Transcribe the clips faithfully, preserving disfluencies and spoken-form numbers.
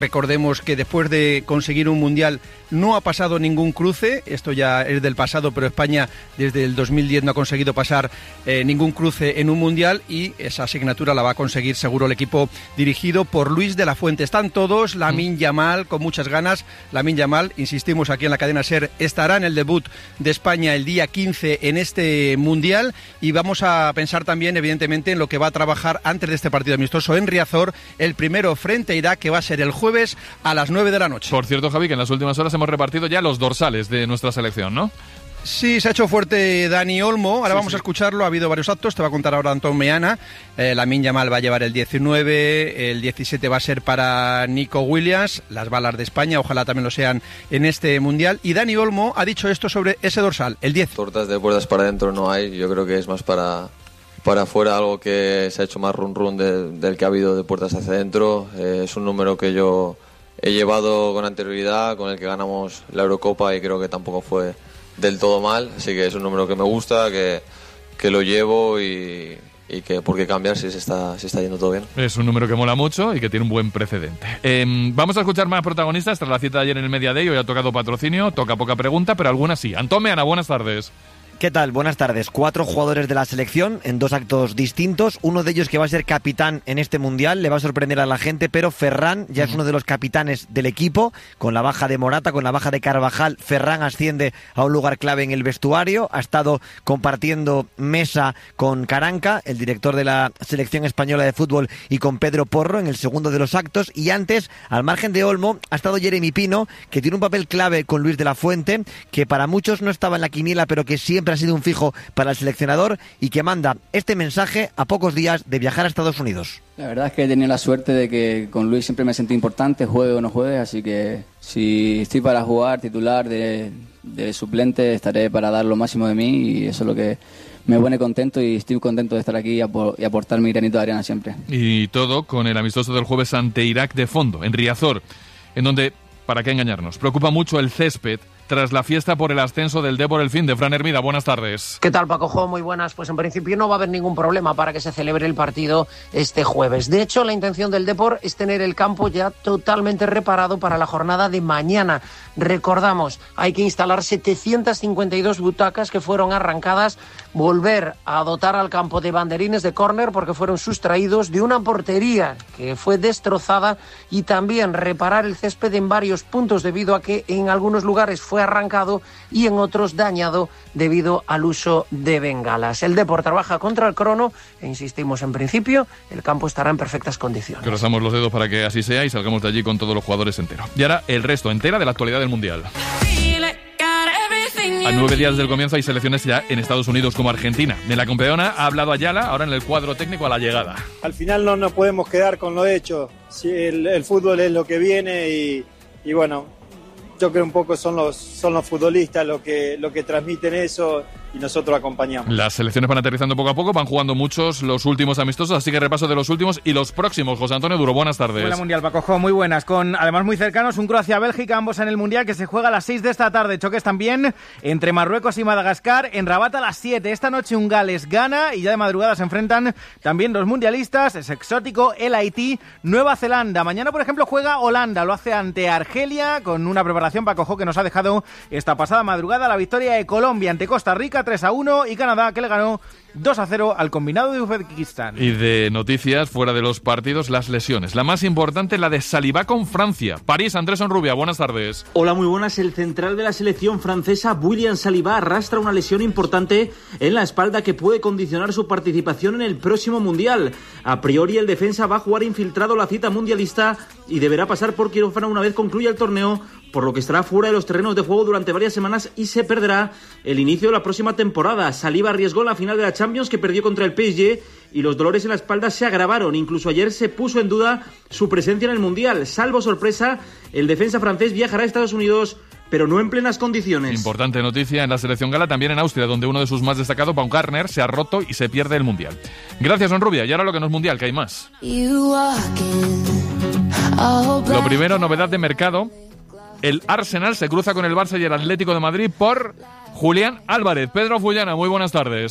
Recordemos que después de conseguir un mundial no ha pasado ningún cruce, esto ya es del pasado, pero España desde el dos mil diez no ha conseguido pasar eh, ningún cruce en un mundial y esa asignatura la va a conseguir seguro el equipo dirigido por Luis de la Fuente. Están todos, Lamine Yamal con muchas ganas, Lamine Yamal, insistimos aquí en la cadena SER, estará en el debut de España el día quince en este mundial y vamos a pensar también evidentemente en lo que va a trabajar antes de este partido amistoso en Riazor, el primero frente a Irak que va a ser el jueves a las nueve de la noche. Por cierto, Javi, que en las últimas horas hemos repartido ya los dorsales de nuestra selección, ¿no? Sí, se ha hecho fuerte Dani Olmo, ahora sí, vamos sí. a escucharlo, ha habido varios actos, te va a contar ahora Antón Meana, eh, Lamine Yamal va a llevar el diecinueve, el diecisiete va a ser para Nico Williams, las balas de España, ojalá también lo sean en este Mundial, y Dani Olmo ha dicho esto sobre ese dorsal, el diez. Tortas de puertas para adentro no hay, yo creo que es más para... para afuera, algo que se ha hecho más run run de, del que ha habido de puertas hacia adentro. Eh, es un número que yo he llevado con anterioridad, con el que ganamos la Eurocopa y creo que tampoco fue del todo mal, así que es un número que me gusta, que, que lo llevo y, y que por qué cambiar si se está, si está yendo todo bien. Es un número que mola mucho y que tiene un buen precedente. Eh, vamos a escuchar más protagonistas tras la cita de ayer en el Media Day. Hoy ha tocado patrocinio, toca poca pregunta, pero algunas sí. Antón Meana, buenas tardes. ¿Qué tal? Buenas tardes. Cuatro jugadores de la selección en dos actos distintos. Uno de ellos que va a ser capitán en este Mundial. Le va a sorprender a la gente, pero Ferran ya es uno de los capitanes del equipo. Con la baja de Morata, con la baja de Carvajal, Ferran asciende a un lugar clave en el vestuario. Ha estado compartiendo mesa con Caranca, el director de la selección española de fútbol, y con Pedro Porro en el segundo de los actos. Y antes, al margen de Olmo, ha estado Jeremy Pino, que tiene un papel clave con Luis de la Fuente, que para muchos no estaba en la quiniela, pero que siempre ha sido un fijo para el seleccionador y que manda este mensaje a pocos días de viajar a Estados Unidos. La verdad es que he tenido la suerte de que con Luis siempre me sentí importante, juegue o no juegue, así que si estoy para jugar titular de, de suplente estaré para dar lo máximo de mí y eso es lo que me pone contento y estoy contento de estar aquí y, apor- y aportar mi granito de arena siempre. Y todo con el amistoso del jueves ante Irak de fondo, en Riazor, en donde, para qué engañarnos, preocupa mucho el césped tras la fiesta por el ascenso del Depor el fin de Fran Hermida. Buenas tardes. ¿Qué tal, Paco Jo? Muy buenas. Pues en principio no va a haber ningún problema para que se celebre el partido este jueves. De hecho, la intención del Depor es tener el campo ya totalmente reparado para la jornada de mañana. Recordamos, hay que instalar setecientas cincuenta y dos butacas que fueron arrancadas, volver a dotar al campo de banderines de córner porque fueron sustraídos de una portería que fue destrozada y también reparar el césped en varios puntos debido a que en algunos lugares fue arrancado y en otros dañado debido al uso de bengalas. El Depor trabaja contra el crono e insistimos, en principio el campo estará en perfectas condiciones. Cruzamos los dedos para que así sea y salgamos de allí con todos los jugadores enteros. Y ahora el resto entera de la actualidad del Mundial. A nueve días del comienzo hay selecciones ya en Estados Unidos como Argentina. En la campeona ha hablado Ayala, ahora en el cuadro técnico a la llegada. Al final no nos podemos quedar con lo hecho. El, el fútbol es lo que viene y, y bueno, yo creo un poco son los son los futbolistas lo que lo que transmiten eso y nosotros acompañamos. Las selecciones van aterrizando poco a poco, van jugando muchos los últimos amistosos, así que repaso de los últimos y los próximos. José Antonio Duro, buenas tardes. Hola Mundial, Paco Jo, muy buenas, con además muy cercanos un Croacia-Bélgica, ambos en el Mundial que se juega a las seis de esta tarde. Choques también entre Marruecos y Madagascar, en Rabat a las siete. Esta noche un Gales-Ghana y ya de madrugada se enfrentan también los mundialistas, es exótico, el Haití, Nueva Zelanda. Mañana, por ejemplo, juega Holanda, lo hace ante Argelia con una preparación, Paco Jo, que nos ha dejado esta pasada madrugada la victoria de Colombia ante Costa Rica tres a uno y Canadá que le ganó dos a cero al combinado de Uzbekistán. Y de noticias fuera de los partidos, las lesiones. La más importante, la de Saliba con Francia. París, Andrés Onrubia, buenas tardes. Hola, muy buenas. El central de la selección francesa, William Saliba, arrastra una lesión importante en la espalda que puede condicionar su participación en el próximo Mundial. A priori, el defensa va a jugar infiltrado la cita mundialista y deberá pasar por quirófano una vez concluya el torneo, por lo que estará fuera de los terrenos de juego durante varias semanas y se perderá el inicio de la próxima temporada. Saliba arriesgó la final de la Champions que perdió contra el P S G y los dolores en la espalda se agravaron. Incluso ayer se puso en duda su presencia en el Mundial. Salvo sorpresa, el defensa francés viajará a Estados Unidos, pero no en plenas condiciones. Importante noticia en la selección gala, también en Austria, donde uno de sus más destacados, Baumgartner, se ha roto y se pierde el Mundial. Gracias, Onrubia. Y ahora lo que no es Mundial, que hay más. Lo primero, novedad de mercado. El Arsenal se cruza con el Barça y el Atlético de Madrid por Julián Álvarez. Pedro Fullana, muy buenas tardes.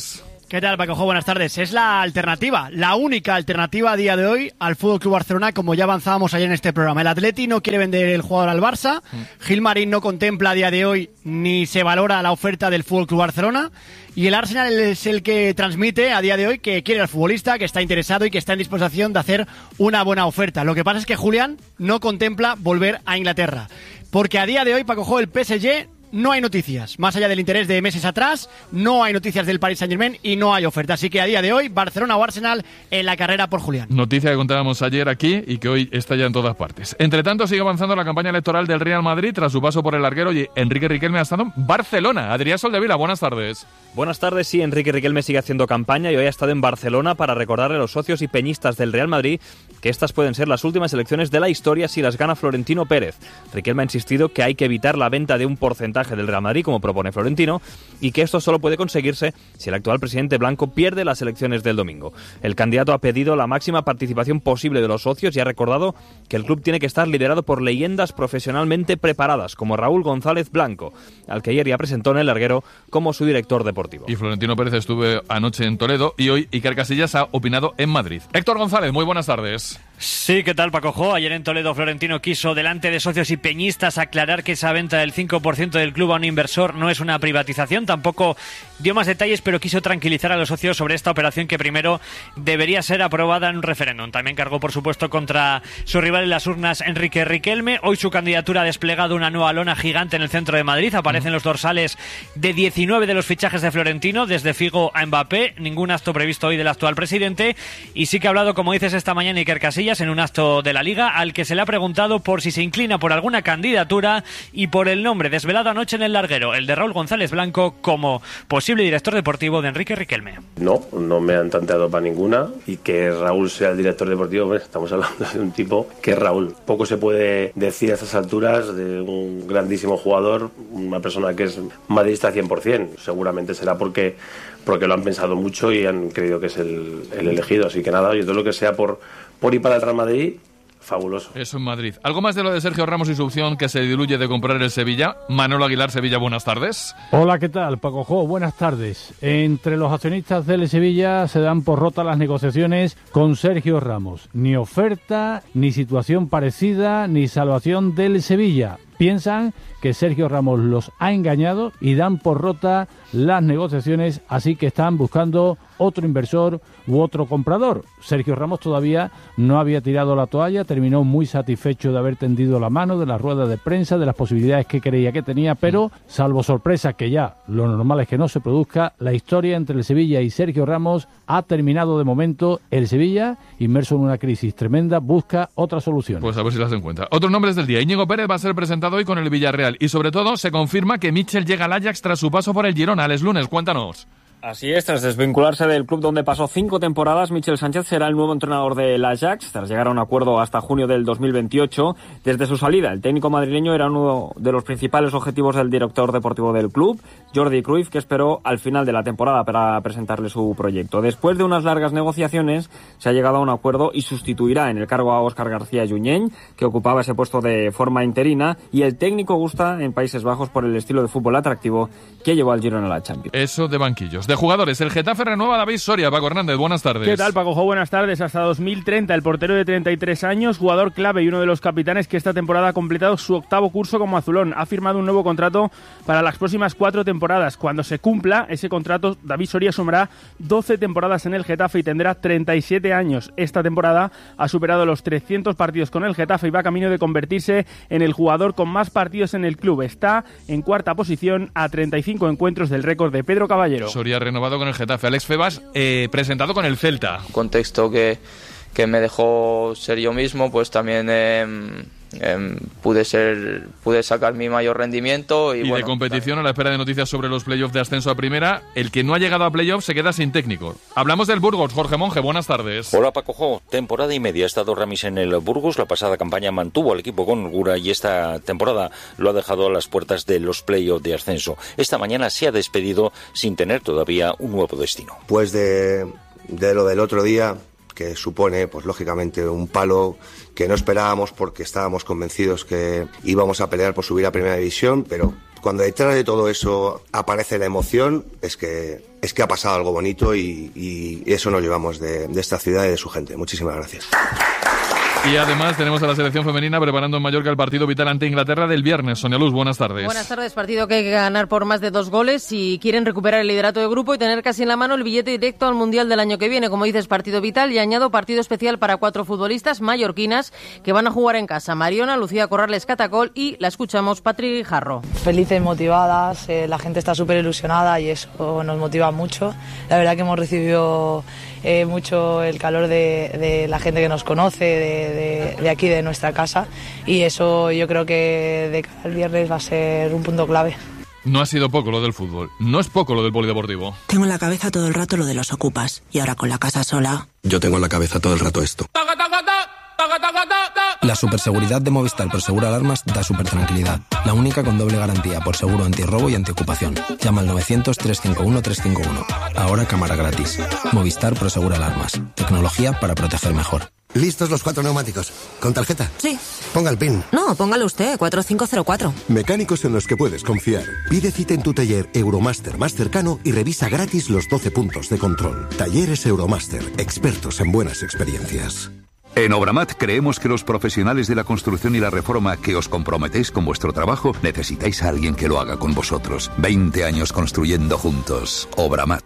¿Qué tal, Paco? Buenas tardes. Es la alternativa, la única alternativa a día de hoy al F C Barcelona, como ya avanzábamos ayer en este programa. El Atleti no quiere vender el jugador al Barça, mm. Gilmarín no contempla a día de hoy ni se valora la oferta del F C Barcelona, y el Arsenal es el que transmite a día de hoy que quiere al futbolista, que está interesado y que está en disposición de hacer una buena oferta. Lo que pasa es que Julián no contempla volver a Inglaterra, porque a día de hoy, Paco, el P S G no hay noticias. Más allá del interés de meses atrás, no hay noticias del Paris Saint-Germain y no hay oferta. Así que a día de hoy, Barcelona o Arsenal en la carrera por Julián. Noticia que contábamos ayer aquí y que hoy está ya en todas partes. Entre tanto, sigue avanzando la campaña electoral del Real Madrid tras su paso por el larguero, y Enrique Riquelme ha estado en Barcelona. Adrián Soldevila, buenas tardes. Buenas tardes, sí, Enrique Riquelme sigue haciendo campaña y hoy ha estado en Barcelona para recordarle a los socios y peñistas del Real Madrid que estas pueden ser las últimas elecciones de la historia si las gana Florentino Pérez. Riquelme ha insistido que hay que evitar la venta de un porcentaje del Real Madrid, como propone Florentino, y que esto solo puede conseguirse si el actual presidente blanco pierde las elecciones del domingo. El candidato ha pedido la máxima participación posible de los socios y ha recordado que el club tiene que estar liderado por leyendas profesionalmente preparadas, como Raúl González Blanco, al que ayer ya presentó en el larguero como su director deportivo. Y Florentino Pérez estuvo anoche en Toledo y hoy Iker Casillas ha opinado en Madrid. Héctor González, muy buenas tardes. Sí, ¿qué tal, Paco? Ayer en Toledo Florentino quiso, delante de socios y peñistas, aclarar que esa venta del cinco por ciento del club a un inversor no es una privatización. Tampoco dio más detalles, pero quiso tranquilizar a los socios sobre esta operación que primero debería ser aprobada en un referéndum. También cargó, por supuesto, contra su rival en las urnas, Enrique Riquelme. Hoy su candidatura ha desplegado una nueva lona gigante en el centro de Madrid. Aparecen uh-huh. los dorsales de diecinueve de los fichajes de Florentino, desde Figo a Mbappé. Ningún acto previsto hoy del actual presidente. Y sí que ha hablado, como dices, esta mañana Iker Casillas en un acto de la Liga, al que se le ha preguntado por si se inclina por alguna candidatura y por el nombre desvelado anoche en el larguero, el de Raúl González Blanco, como posible director deportivo de Enrique Riquelme. No, no me han tanteado para ninguna, y que Raúl sea el director deportivo, pues estamos hablando de un tipo que es Raúl. Poco se puede decir a estas alturas de un grandísimo jugador, una persona que es madridista cien por ciento. Seguramente será porque porque lo han pensado mucho y han creído que es el, el elegido. Así que nada, yo todo lo que sea por, por ir para el Real Madrid, fabuloso. Eso en Madrid. ¿Algo más de lo de Sergio Ramos y su opción que se diluye de comprar el Sevilla? Manolo Aguilar, Sevilla, buenas tardes. Hola, ¿qué tal, Paco Jo? Buenas tardes. Entre los accionistas del Sevilla se dan por rotas las negociaciones con Sergio Ramos. Ni oferta, ni situación parecida, ni salvación del Sevilla. Piensan que Sergio Ramos los ha engañado y dan por rota las negociaciones, así que están buscando otro inversor u otro comprador. Sergio Ramos todavía no había tirado la toalla, terminó muy satisfecho de haber tendido la mano, de las ruedas de prensa, de las posibilidades que creía que tenía, pero salvo sorpresa, que ya lo normal es que no se produzca, la historia entre el Sevilla y Sergio Ramos ha terminado de momento. El Sevilla, inmerso en una crisis tremenda, busca otra solución. Pues a ver si las encuentra. Otros nombres del día. Íñigo Pérez va a ser presentado hoy con el Villarreal y sobre todo se confirma que Mitchell llega al Ajax tras su paso por el Girona. Alex Lunes, cuéntanos. Así es, tras desvincularse del club donde pasó cinco temporadas, Michel Sánchez será el nuevo entrenador del Ajax, tras llegar a un acuerdo hasta junio del dos mil veintiocho. Desde su salida, el técnico madrileño era uno de los principales objetivos del director deportivo del club, Jordi Cruyff, que esperó al final de la temporada para presentarle su proyecto. Después de unas largas negociaciones, se ha llegado a un acuerdo y sustituirá en el cargo a Óscar García Junyent, que ocupaba ese puesto de forma interina, y el técnico gusta en Países Bajos por el estilo de fútbol atractivo que llevó al Girona a la Champions. Eso de banquillos. De jugadores, el Getafe renueva a David Soria. Paco Hernández, buenas tardes. ¿Qué tal, Paco? Buenas tardes. Hasta dos mil treinta, el portero de treinta y tres años, jugador clave y uno de los capitanes que esta temporada ha completado su octavo curso como azulón. Ha firmado un nuevo contrato para las próximas cuatro temporadas. Cuando se cumpla ese contrato, David Soria sumará doce temporadas en el Getafe y tendrá treinta y siete años. Esta temporada ha superado los trescientos partidos con el Getafe y va camino de convertirse en el jugador con más partidos en el club. Está en cuarta posición a treinta y cinco encuentros del récord de Pedro Caballero. Soria renovado con el Getafe. Alex Febas, eh, presentado con el Celta. Un contexto que, que me dejó ser yo mismo, pues también eh, eh, pude ser pude sacar mi mayor rendimiento. Y, y bueno, de competición, también. A la espera de noticias sobre los playoffs de ascenso a primera, el que no ha llegado a playoffs se queda sin técnico. Hablamos del Burgos. Jorge Monge, buenas tardes. Hola, Paco Jo. Temporada y media ha estado Ramis en el Burgos. La pasada campaña mantuvo al equipo con holgura y esta temporada lo ha dejado a las puertas de los playoffs de ascenso. Esta mañana se ha despedido sin tener todavía un nuevo destino. Pues de, de lo del otro día, que supone, pues lógicamente, un palo que no esperábamos porque estábamos convencidos que íbamos a pelear por subir a Primera División, pero cuando detrás de todo eso aparece la emoción, es que, es que ha pasado algo bonito y, y eso nos llevamos de, de esta ciudad y de su gente. Muchísimas gracias. Y además tenemos a la selección femenina preparando en Mallorca el partido vital ante Inglaterra del viernes. Sonia Luz, buenas tardes. Buenas tardes, partido que hay que ganar por más de dos goles si quieren recuperar el liderato de grupo y tener casi en la mano el billete directo al Mundial del año que viene. Como dices, partido vital, y añado partido especial para cuatro futbolistas mallorquinas que van a jugar en casa. Mariona, Lucía Corrales Catacol y, la escuchamos, Patri Jarro. Felices, motivadas, eh, la gente está súper ilusionada y eso nos motiva mucho. La verdad que hemos recibido eh, mucho el calor de, de la gente que nos conoce, de De, de aquí, de nuestra casa, y eso yo creo que de cara al viernes va a ser un punto clave. No ha sido poco lo del fútbol, no es poco lo del polideportivo. Tengo en la cabeza todo el rato lo de los ocupas, y ahora con la casa sola... Yo tengo en la cabeza todo el rato esto. La superseguridad de Movistar por Seguro Alarmas da super tranquilidad. La única con doble garantía por seguro antirrobo y antiocupación. Llama al novecientos, trescientos cincuenta y uno, trescientos cincuenta y uno. Ahora cámara gratis. Movistar por Seguro Alarmas. Tecnología para proteger mejor. ¿Listos los cuatro neumáticos? ¿Con tarjeta? Sí. Ponga el PIN. No, póngalo usted, cuatro cinco cero cuatro. Mecánicos en los que puedes confiar. Pide cita en tu taller Euromaster más cercano y revisa gratis los doce puntos de control. Talleres Euromaster, expertos en buenas experiencias. En Obramat creemos que los profesionales de la construcción y la reforma que os comprometéis con vuestro trabajo necesitáis a alguien que lo haga con vosotros. veinte años construyendo juntos. Obramat.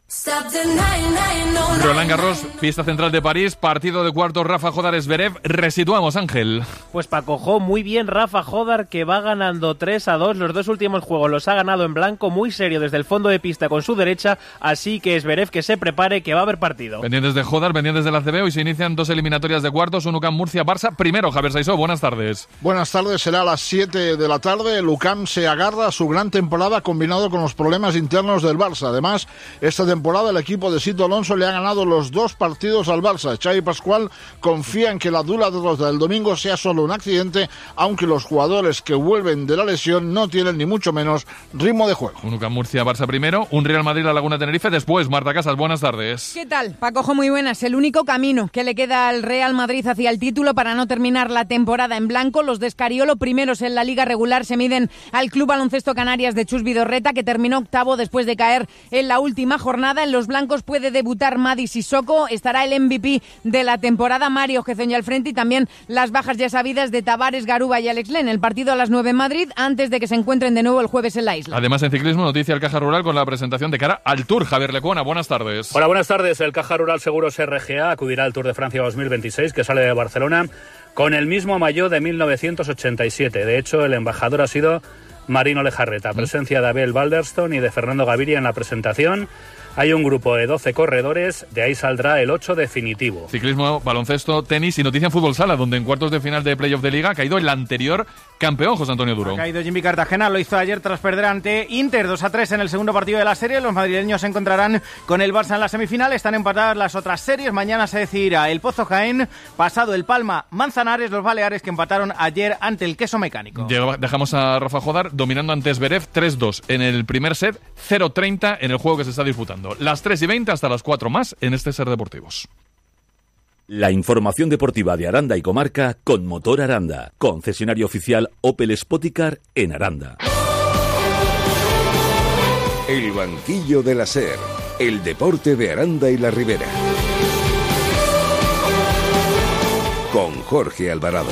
Roland Garros, fiesta central de París, partido de cuartos Rafa Jodar Zverev. Resituamos, Ángel. Pues Paco Jo, muy bien Rafa Jodar, que va ganando tres a dos. Los dos últimos juegos los ha ganado en blanco, muy serio desde el fondo de pista con su derecha. Así que Zverev que se prepare, que va a haber partido. Pendientes de Jodar, pendientes del A C B. Hoy se inician dos eliminatorias de cuartos, un U C A M Murcia-Barça. Primero, Javier Saisó, buenas tardes. Buenas tardes, será a las siete de la tarde. El U C A M se agarra a su gran temporada combinado con los problemas internos del Barça. Además, esta temporada el equipo de Sito Alonso le ha ganado los dos partidos al Barça. Xavi Pascual confía en que la dura derrota del domingo sea solo un accidente, aunque los jugadores que vuelven de la lesión no tienen ni mucho menos ritmo de juego. Un U C A M Murcia-Barça primero, un Real Madrid-La Laguna-Tenerife después. Marta Casas, buenas tardes. ¿Qué tal? Paco Jo, muy buenas. El único camino que le queda al Real Madrid hacia el título para no terminar la temporada en blanco. Los de Escariolo, primeros en la liga regular, se miden al Club Baloncesto Canarias de Chus Vidorreta, que terminó octavo después de caer en la última jornada. En los blancos puede debutar Madi Sissoko, estará el M V P de la temporada, Mario Gezoña al frente, y también las bajas ya sabidas de Tavares, Garuba y Alex Len. El partido a las nueve en Madrid, antes de que se encuentren de nuevo el jueves en la isla. Además, en ciclismo, noticia al Caja Rural con la presentación de cara al Tour. Javier Lecuona, buenas tardes. Hola, buenas tardes. El Caja Rural Seguros R G A acudirá al Tour de Francia dos mil veintiséis, que sale de Barcelona con el mismo maillot de mil novecientos ochenta y siete. De hecho, el embajador ha sido Marino Lejarreta. Presencia de Abel Balderston y de Fernando Gaviria en la presentación. Hay un grupo de doce corredores, de ahí saldrá el ocho definitivo. Ciclismo, baloncesto, tenis y noticia en fútbol sala, donde en cuartos de final de playoff de liga ha caído el anterior campeón, José Antonio Duro. Ha caído Jimmy Cartagena, lo hizo ayer tras perder ante Inter dos a tres en el segundo partido de la serie. Los madrileños se encontrarán con el Barça en la semifinal. Están empatadas las otras series. Mañana se decidirá el Pozo Jaén, pasado el Palma Manzanares, los Baleares que empataron ayer ante el Queso Mecánico. Dejamos a Rafa Jodar dominando ante Zverev tres dos en el primer set, cero treinta en el juego que se está disputando. Las tres y veinte hasta las cuatro más en este Ser Deportivos. La información deportiva de Aranda y Comarca con Motor Aranda, concesionario oficial Opel Spoticar en Aranda. El banquillo de la Ser, el deporte de Aranda y la Ribera. Con Jorge Alvarado.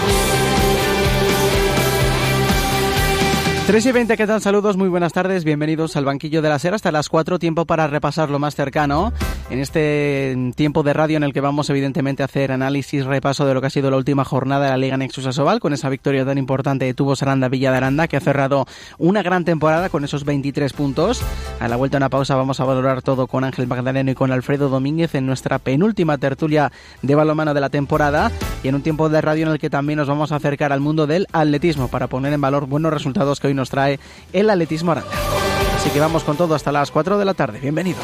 tres y veinte, ¿qué tal? Saludos, muy buenas tardes, bienvenidos al banquillo de la Ser hasta las cuatro, tiempo para repasar lo más cercano en este tiempo de radio en el que vamos evidentemente a hacer análisis, repaso de lo que ha sido la última jornada de la Liga Nexus Asobal, con esa victoria tan importante de Tubos Aranda Villa de Aranda, que ha cerrado una gran temporada con esos veintitrés puntos. A la vuelta a una pausa vamos a valorar todo con Ángel Magdaleno y con Alfredo Domínguez en nuestra penúltima tertulia de balonmano de la temporada, y en un tiempo de radio en el que también nos vamos a acercar al mundo del atletismo para poner en valor buenos resultados que hoy nos trae el atletismo Aranda. Así que vamos con todo hasta las cuatro de la tarde. Bienvenidos.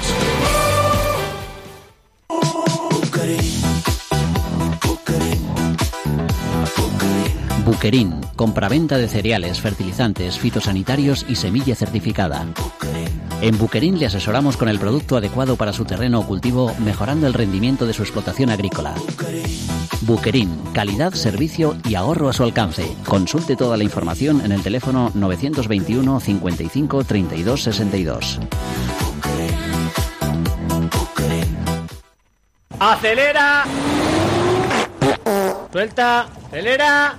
Buquerín, compraventa de cereales, fertilizantes, fitosanitarios y semilla certificada. En Buquerin le asesoramos con el producto adecuado para su terreno o cultivo, mejorando el rendimiento de su explotación agrícola. Buquerin, calidad, servicio y ahorro a su alcance. Consulte toda la información en el teléfono novecientos veintiuno cincuenta y cinco treinta y dos sesenta y dos. ¡Acelera! Suelta, acelera.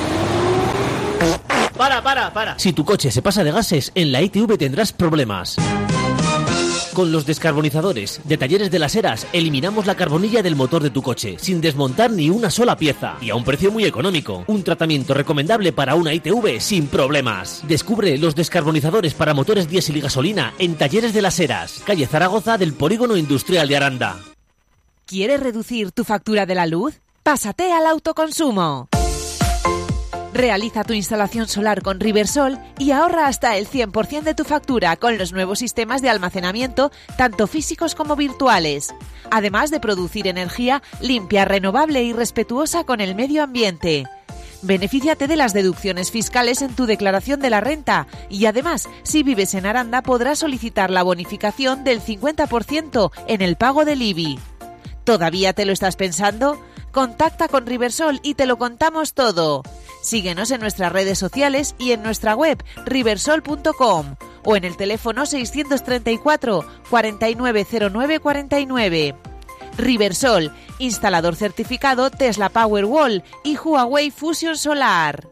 Para, para, para. Si tu coche se pasa de gases, en la I T V tendrás problemas. Con los descarbonizadores de Talleres de las Heras eliminamos la carbonilla del motor de tu coche sin desmontar ni una sola pieza y a un precio muy económico. Un tratamiento recomendable para una I T V sin problemas. Descubre los descarbonizadores para motores diésel y gasolina en Talleres de las Heras, calle Zaragoza del Polígono Industrial de Aranda. ¿Quieres reducir tu factura de la luz? Pásate al autoconsumo. Realiza tu instalación solar con Riversol y ahorra hasta el cien por ciento de tu factura con los nuevos sistemas de almacenamiento, tanto físicos como virtuales. Además de producir energía limpia, renovable y respetuosa con el medio ambiente. Benefíciate de las deducciones fiscales en tu declaración de la renta y además, si vives en Aranda, podrás solicitar la bonificación del cincuenta por ciento en el pago del I B I. ¿Todavía te lo estás pensando? Contacta con Riversol y te lo contamos todo. Síguenos en nuestras redes sociales y en nuestra web riversol punto com o en el teléfono seiscientos treinta y cuatro cuarenta y nueve cero nueve cuarenta y nueve. Riversol, instalador certificado Tesla Powerwall y Huawei Fusion Solar.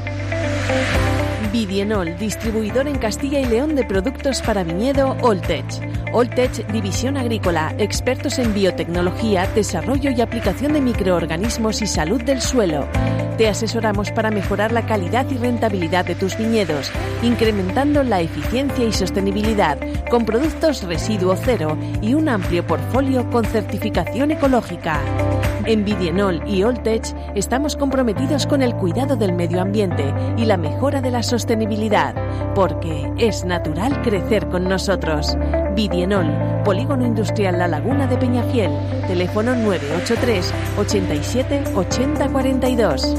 Bidienol, distribuidor en Castilla y León de productos para viñedo Alltech. Alltech, división agrícola, expertos en biotecnología, desarrollo y aplicación de microorganismos y salud del suelo. Te asesoramos para mejorar la calidad y rentabilidad de tus viñedos, incrementando la eficiencia y sostenibilidad, con productos residuo cero y un amplio portfolio con certificación ecológica. En Bidienol y Alltech estamos comprometidos con el cuidado del medio ambiente y la mejora de la sostenibilidad, porque es natural crecer con nosotros. Bidienol, Polígono Industrial La Laguna de Peñafiel, teléfono nueve ocho tres ochenta y siete ochenta cuarenta y dos.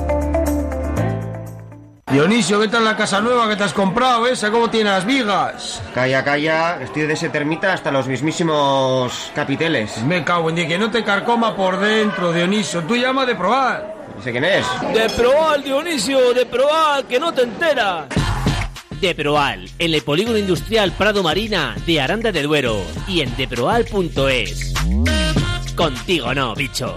Dionisio, ¿qué tal la casa nueva que te has comprado, esa? ¿Cómo tiene las vigas? Calla, calla, estoy de ese termita hasta los mismísimos capiteles. Me cago en Dios, que no te carcoma por dentro, Dionisio. Tú llama de probar. ¿Ese quién es? De Proal, Dionisio, de Proal, que no te enteras. De Proal, en el Polígono Industrial Prado Marina de Aranda de Duero y en deproal punto es. Contigo no, bicho.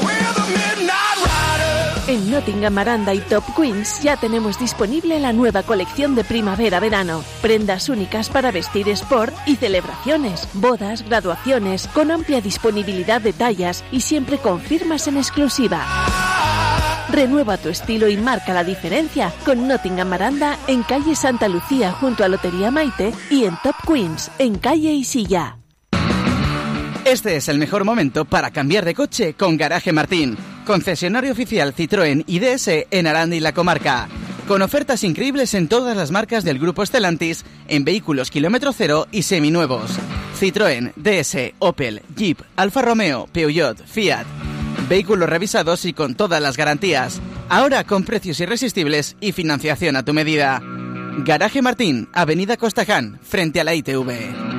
En Nottingham, Aranda y Top Queens ya tenemos disponible la nueva colección de primavera-verano. Prendas únicas para vestir sport y celebraciones, bodas, graduaciones, con amplia disponibilidad de tallas y siempre con firmas en exclusiva. Renueva tu estilo y marca la diferencia con Nottingham Aranda en calle Santa Lucía junto a Lotería Maite y en Top Queens en calle Isilla. Este es el mejor momento para cambiar de coche con Garaje Martín, concesionario oficial Citroën y D S en Aranda y la comarca, con ofertas increíbles en todas las marcas del grupo Stellantis en vehículos kilómetro cero y seminuevos. Citroën, D S, Opel, Jeep, Alfa Romeo, Peugeot, Fiat. Vehículos revisados y con todas las garantías. Ahora con precios irresistibles y financiación a tu medida. Garaje Martín, Avenida Costaján, frente a la I T V.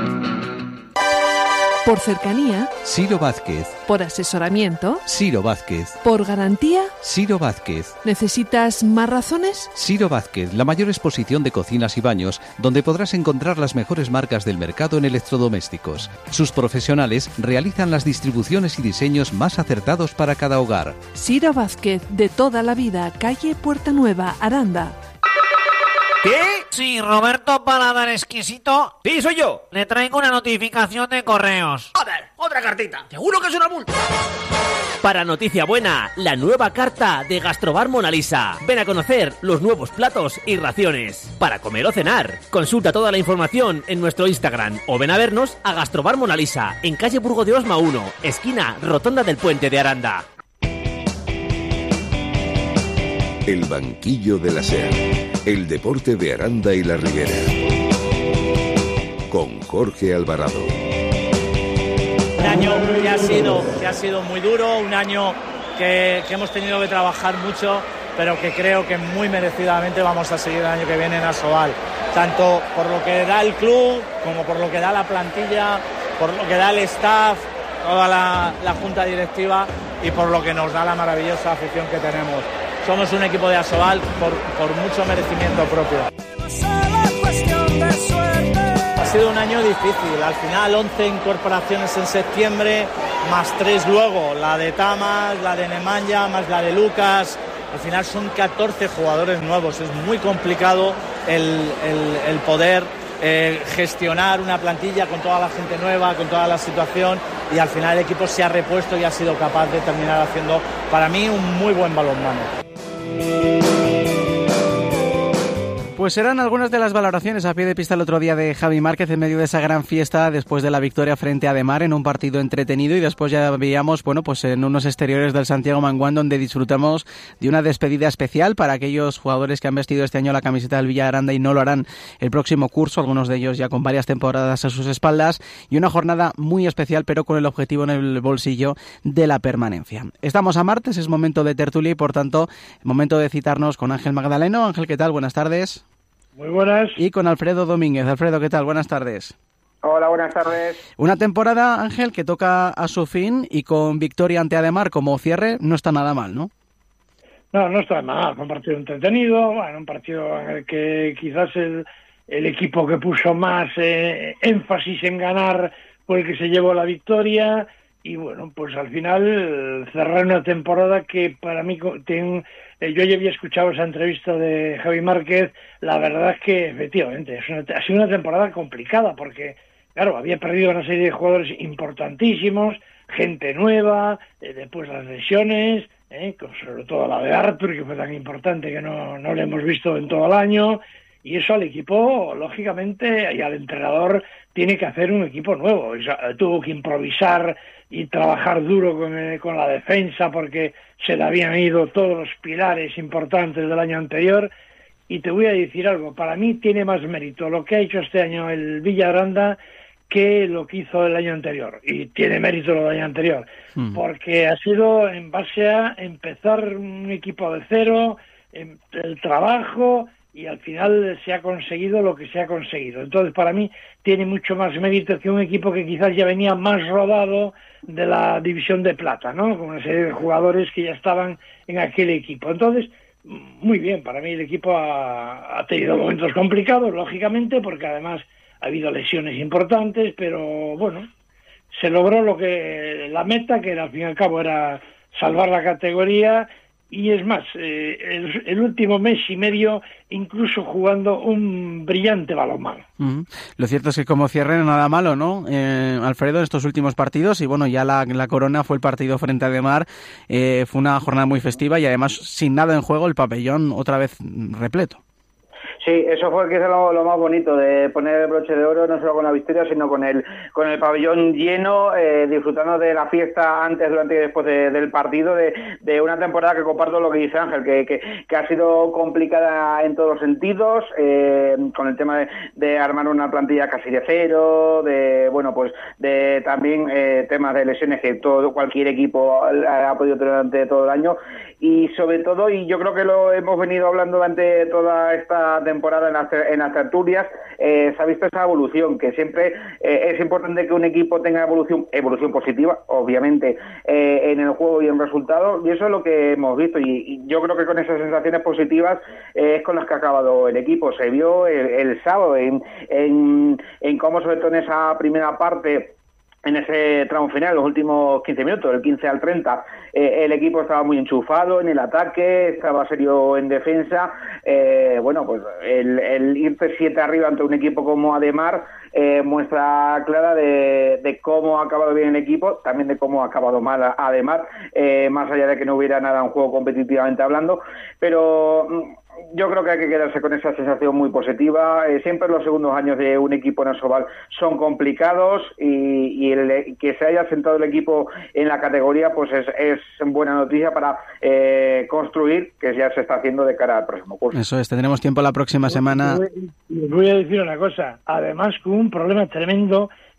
Por cercanía, Ciro Vázquez. por asesoramiento, Ciro Vázquez. por garantía. Ciro Vázquez. ¿Necesitas más razones? Ciro Vázquez, la mayor exposición de cocinas y baños, donde podrás encontrar las mejores marcas del mercado en electrodomésticos. Sus profesionales realizan las distribuciones y diseños más acertados para cada hogar. Ciro Vázquez, de toda la vida, calle Puerta Nueva, Aranda. ¿Qué? Sí, Roberto Paladar Exquisito. Sí, soy yo. Le traigo una notificación de correos. Joder, otra cartita. Seguro que es una multa. Para noticia buena, la nueva carta de Gastrobar Mona Lisa. Ven a conocer los nuevos platos y raciones para comer o cenar. Consulta toda la información en nuestro Instagram o ven a vernos a Gastrobar Mona Lisa en calle Burgo de Osma uno, esquina Rotonda del Puente de Aranda. El banquillo de la SER. El deporte de Aranda y la Ribera. Con Jorge Alvarado. Un año que ha sido, que ha sido muy duro, un año que, que hemos tenido que trabajar mucho, pero que creo que muy merecidamente vamos a seguir el año que viene en Asobal. tanto por lo que da el club, como por lo que da la plantilla, por lo que da el staff, toda la, la junta directiva y por lo que nos da la maravillosa afición que tenemos. Somos un equipo de Asobal por, por mucho merecimiento propio. Ha sido un año difícil, al final once incorporaciones en septiembre, más tres luego, la de Tamas, la de Nemanja, más la de Lucas. Al final son catorce jugadores nuevos, es muy complicado el, el, el poder eh, gestionar una plantilla con toda la gente nueva, con toda la situación, y al final el equipo se ha repuesto y ha sido capaz de terminar haciendo, para mí, un muy buen balonmano. Pues serán algunas de las valoraciones a pie de pista el otro día de Javi Márquez en medio de esa gran fiesta después de la victoria frente a Ademar en un partido entretenido, y después ya veíamos, bueno, pues en unos exteriores del Santiago Manguán donde disfrutamos de una despedida especial para aquellos jugadores que han vestido este año la camiseta del Villa Aranda y no lo harán el próximo curso, algunos de ellos ya con varias temporadas a sus espaldas, y una jornada muy especial pero con el objetivo en el bolsillo de la permanencia. Estamos a martes, es momento de tertulia y por tanto momento de citarnos con Ángel Magdaleno. Ángel, ¿qué tal? Buenas tardes. Muy buenas. Y con Alfredo Domínguez. Alfredo, ¿qué tal? Buenas tardes. Hola, buenas tardes. Una temporada, Ángel, que toca a su fin y con victoria ante Ademar como cierre no está nada mal, ¿no? No, no está mal. Fue un partido entretenido, bueno, un partido en el que quizás el, el equipo que puso más eh, énfasis en ganar fue el que se llevó la victoria. Y bueno, pues al final cerrar una temporada que para mí tiene, eh, yo ya había escuchado esa entrevista de Javi Márquez. La verdad es que efectivamente es una, ha sido una temporada complicada porque, claro, había perdido una serie de jugadores importantísimos, gente nueva, eh, después las lesiones, eh, sobre todo la de Artur, que fue tan importante que no, no lo hemos visto en todo el año. Y eso al equipo, lógicamente, y al entrenador tiene que hacer un equipo nuevo. O sea, tuvo que improvisar y trabajar duro con, eh, con la defensa porque se le habían ido todos los pilares importantes del año anterior. Y te voy a decir algo, para mí tiene más mérito lo que ha hecho este año el Villa Aranda que lo que hizo el año anterior. Y tiene mérito lo del año anterior, mm. porque ha sido en base a empezar un equipo de cero, el trabajo, y al final se ha conseguido lo que se ha conseguido. Entonces, para mí, tiene mucho más mérito que un equipo que quizás ya venía más rodado de la división de plata, ¿no? Con una serie de jugadores que ya estaban en aquel equipo. Entonces, muy bien, para mí el equipo ha, ha tenido momentos complicados, lógicamente, porque además ha habido lesiones importantes, pero bueno, se logró lo que la meta, que al fin y al cabo era salvar la categoría. Y es más, eh, el, el último mes y medio incluso jugando un brillante balonmano. Uh-huh. Lo cierto es que como cierre nada malo, ¿no? Eh, Alfredo, en estos últimos partidos, y bueno, ya la, la corona fue el partido frente a Ademar, eh, fue una jornada muy festiva y además sin nada en juego el pabellón otra vez repleto. Sí, eso fue quizá lo, lo más bonito, de poner el broche de oro no solo con la victoria, sino con el con el pabellón lleno, eh, disfrutando de la fiesta antes, durante y después de, del partido, de, de una temporada que comparto lo que dice Ángel, que, que, que ha sido complicada en todos los sentidos, eh, con el tema de, de armar una plantilla casi de cero, de bueno pues de también eh, temas de lesiones que todo cualquier equipo ha, ha podido tener durante todo el año, y sobre todo, y yo creo que lo hemos venido hablando durante toda esta temporada en las, en las tertulias, eh, se ha visto esa evolución, que siempre eh, es importante que un equipo tenga evolución evolución positiva, obviamente, eh, en el juego y en resultados, y eso es lo que hemos visto, y, y yo creo que con esas sensaciones positivas eh, es con las que ha acabado el equipo. Se vio el, el sábado en, en, en cómo, sobre todo en esa primera parte, en ese tramo final, los últimos quince minutos, del quince al treinta, eh, el equipo estaba muy enchufado en el ataque, estaba serio en defensa. Eh, bueno, pues el, el irte siete arriba ante un equipo como Ademar eh, muestra clara de, de cómo ha acabado bien el equipo, también de cómo ha acabado mal Ademar, eh, más allá de que no hubiera nada en juego competitivamente hablando, pero yo creo que hay que quedarse con esa sensación muy positiva. Eh, siempre los segundos años de un equipo en Asobal son complicados, y, y el, que se haya sentado el equipo en la categoría pues es, es buena noticia para eh, construir, que ya se está haciendo de cara al próximo curso. Eso es, tendremos tiempo la próxima semana. Les voy a decir una cosa, además con un problema tremendo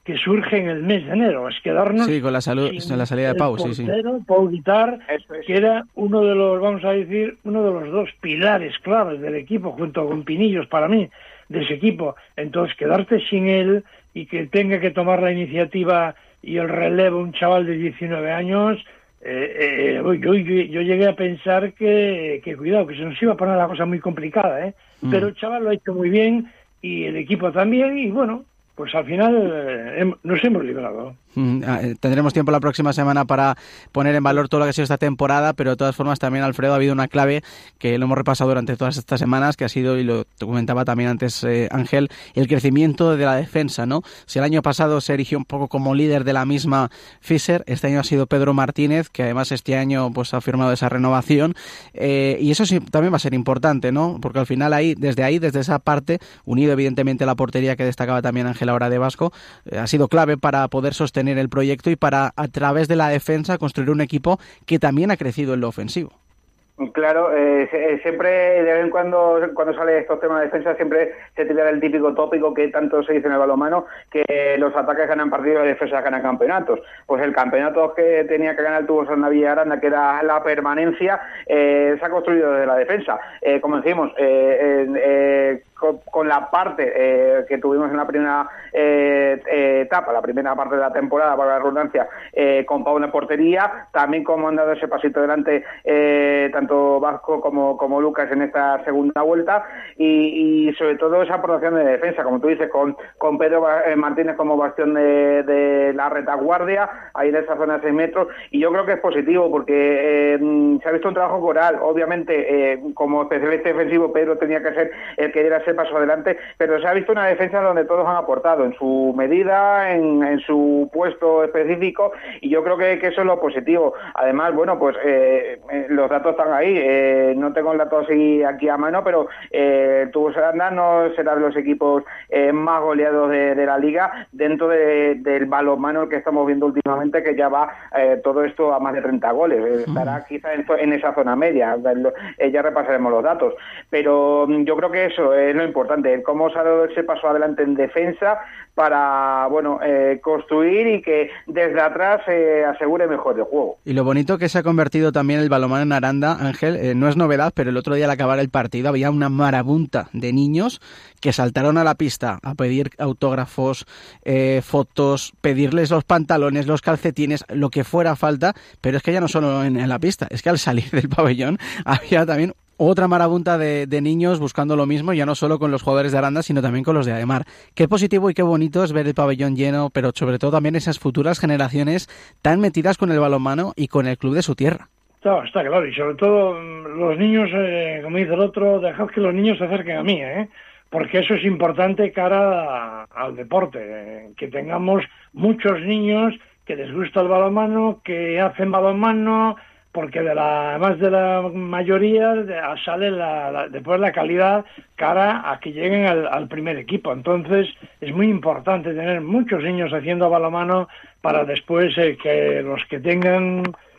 que surge en el mes de enero, es quedarnos sí, con la, salud, con la salida de Pau, sí, sí. Pau Guitar, es. que era uno de los, vamos a decir, uno de los dos pilares claves del equipo, junto con Pinillos para mí, de ese equipo. Entonces, quedarte sin él y que tenga que tomar la iniciativa y el relevo un chaval de diecinueve años, eh, eh, yo, yo, yo llegué a pensar que, que cuidado, que se nos iba a poner la cosa muy complicada, ¿eh? Mm. Pero el chaval lo ha hecho muy bien y el equipo también, y bueno, pues al final eh, nos hemos librado. Mm, tendremos tiempo la próxima semana para poner en valor todo lo que ha sido esta temporada, pero de todas formas también, Alfredo, ha habido una clave que lo hemos repasado durante todas estas semanas, que ha sido, y lo comentaba también antes eh, Ángel, el crecimiento de la defensa, ¿no? Si el año pasado se erigió un poco como líder de la misma Fischer, este año ha sido Pedro Martínez, que además este año pues ha firmado esa renovación, eh, y eso sí también va a ser importante, ¿no? Porque al final ahí, desde ahí, desde esa parte, unido evidentemente a la portería que destacaba también Ángel ahora de Vasco, eh, ha sido clave para poder sostener el proyecto y para, a través de la defensa, construir un equipo que también ha crecido en lo ofensivo. Claro, eh, siempre de vez en cuando cuando sale estos temas de defensa siempre se tira el típico tópico que tanto se dice en el balonmano, que los ataques ganan partidos y las defensas ganan campeonatos. Pues el campeonato que tenía que ganar tuvo Santa Villaranda, que era la permanencia, eh, se ha construido desde la defensa. Eh, como decimos, eh, eh, con, con la parte eh, que tuvimos en la primera eh, eh, etapa, la primera parte de la temporada, para la redundancia, eh, con Pau en la portería, también como han dado ese pasito delante eh, tanto Vasco como, como Lucas en esta segunda vuelta, y, y sobre todo esa aportación de defensa, como tú dices, con, con Pedro Martínez como bastión de, de la retaguardia, ahí en esa zona de seis metros, y yo creo que es positivo porque eh, se ha visto un trabajo coral. Obviamente, eh, como especialista defensivo, Pedro tenía que ser el que diera ese paso adelante, pero se ha visto una defensa donde todos han aportado en su medida, en, en su puesto específico, y yo creo que, que eso es lo positivo. Además, bueno, pues eh, los datos están ahí, eh, no tengo el dato así aquí a mano, pero eh, Tubos Aranda no será de los equipos eh, más goleados de, de la liga dentro de, del balonmano que estamos viendo últimamente, que ya va eh, todo esto a más de treinta goles, eh, estará mm. quizá en, en esa zona media, eh, ya repasaremos los datos, pero yo creo que eso es lo importante, cómo se ha dado ese paso adelante en defensa para, bueno, eh, construir y que desde atrás se eh, asegure mejor el juego. Y lo bonito que se ha convertido también el balonmano en Aranda, Ángel, eh, no es novedad, pero el otro día al acabar el partido había una marabunta de niños que saltaron a la pista a pedir autógrafos, eh, fotos, pedirles los pantalones, los calcetines, lo que fuera falta, pero es que ya no solo en, en la pista, es que al salir del pabellón había también otra marabunta de, de niños buscando lo mismo, ya no solo con los jugadores de Aranda, sino también con los de Ademar. Qué positivo y qué bonito es ver el pabellón lleno, pero sobre todo también esas futuras generaciones tan metidas con el balonmano y con el club de su tierra. Está, está claro, y sobre todo los niños, eh, como dice el otro, dejad que los niños se acerquen a mí, ¿eh? Porque eso es importante cara a, al deporte, eh, que tengamos muchos niños que les gusta el balonmano, que hacen balonmano, porque de la, además de la mayoría sale la, la, después la calidad cara a que lleguen al, al primer equipo. Entonces es muy importante tener muchos niños haciendo balonmano para después eh, que los que tengan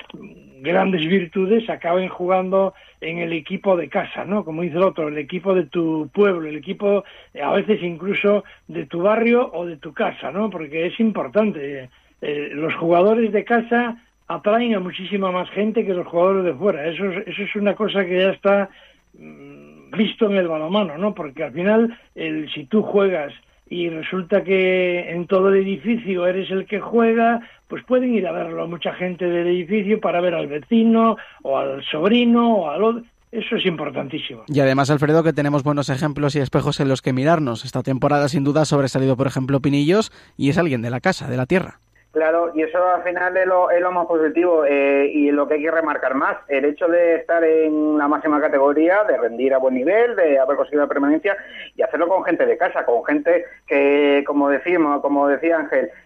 grandes virtudes acaben jugando en el equipo de casa, ¿no? Como dice el otro, el equipo de tu pueblo, el equipo a veces incluso de tu barrio o de tu casa, ¿no? Porque es importante. Eh, los jugadores de casa atraen a muchísima más gente que los jugadores de fuera. Eso es, eso es una cosa que ya está mmm, visto en el balonmano, ¿no? Porque al final, el, si tú juegas y resulta que en todo el edificio eres el que juega, pues pueden ir a verlo a mucha gente del edificio para ver al vecino o al sobrino o al otro. Eso es importantísimo. Y además, Alfredo, que tenemos buenos ejemplos y espejos en los que mirarnos. Esta temporada sin duda ha sobresalido, por ejemplo, Pinillos, y es alguien de la casa, de la tierra. Claro, y eso al final es lo, es lo más positivo eh, y lo que hay que remarcar más. El hecho de estar en la máxima categoría, de rendir a buen nivel, de haber conseguido la permanencia y hacerlo con gente de casa, con gente que, como decimos, como decía Ángel,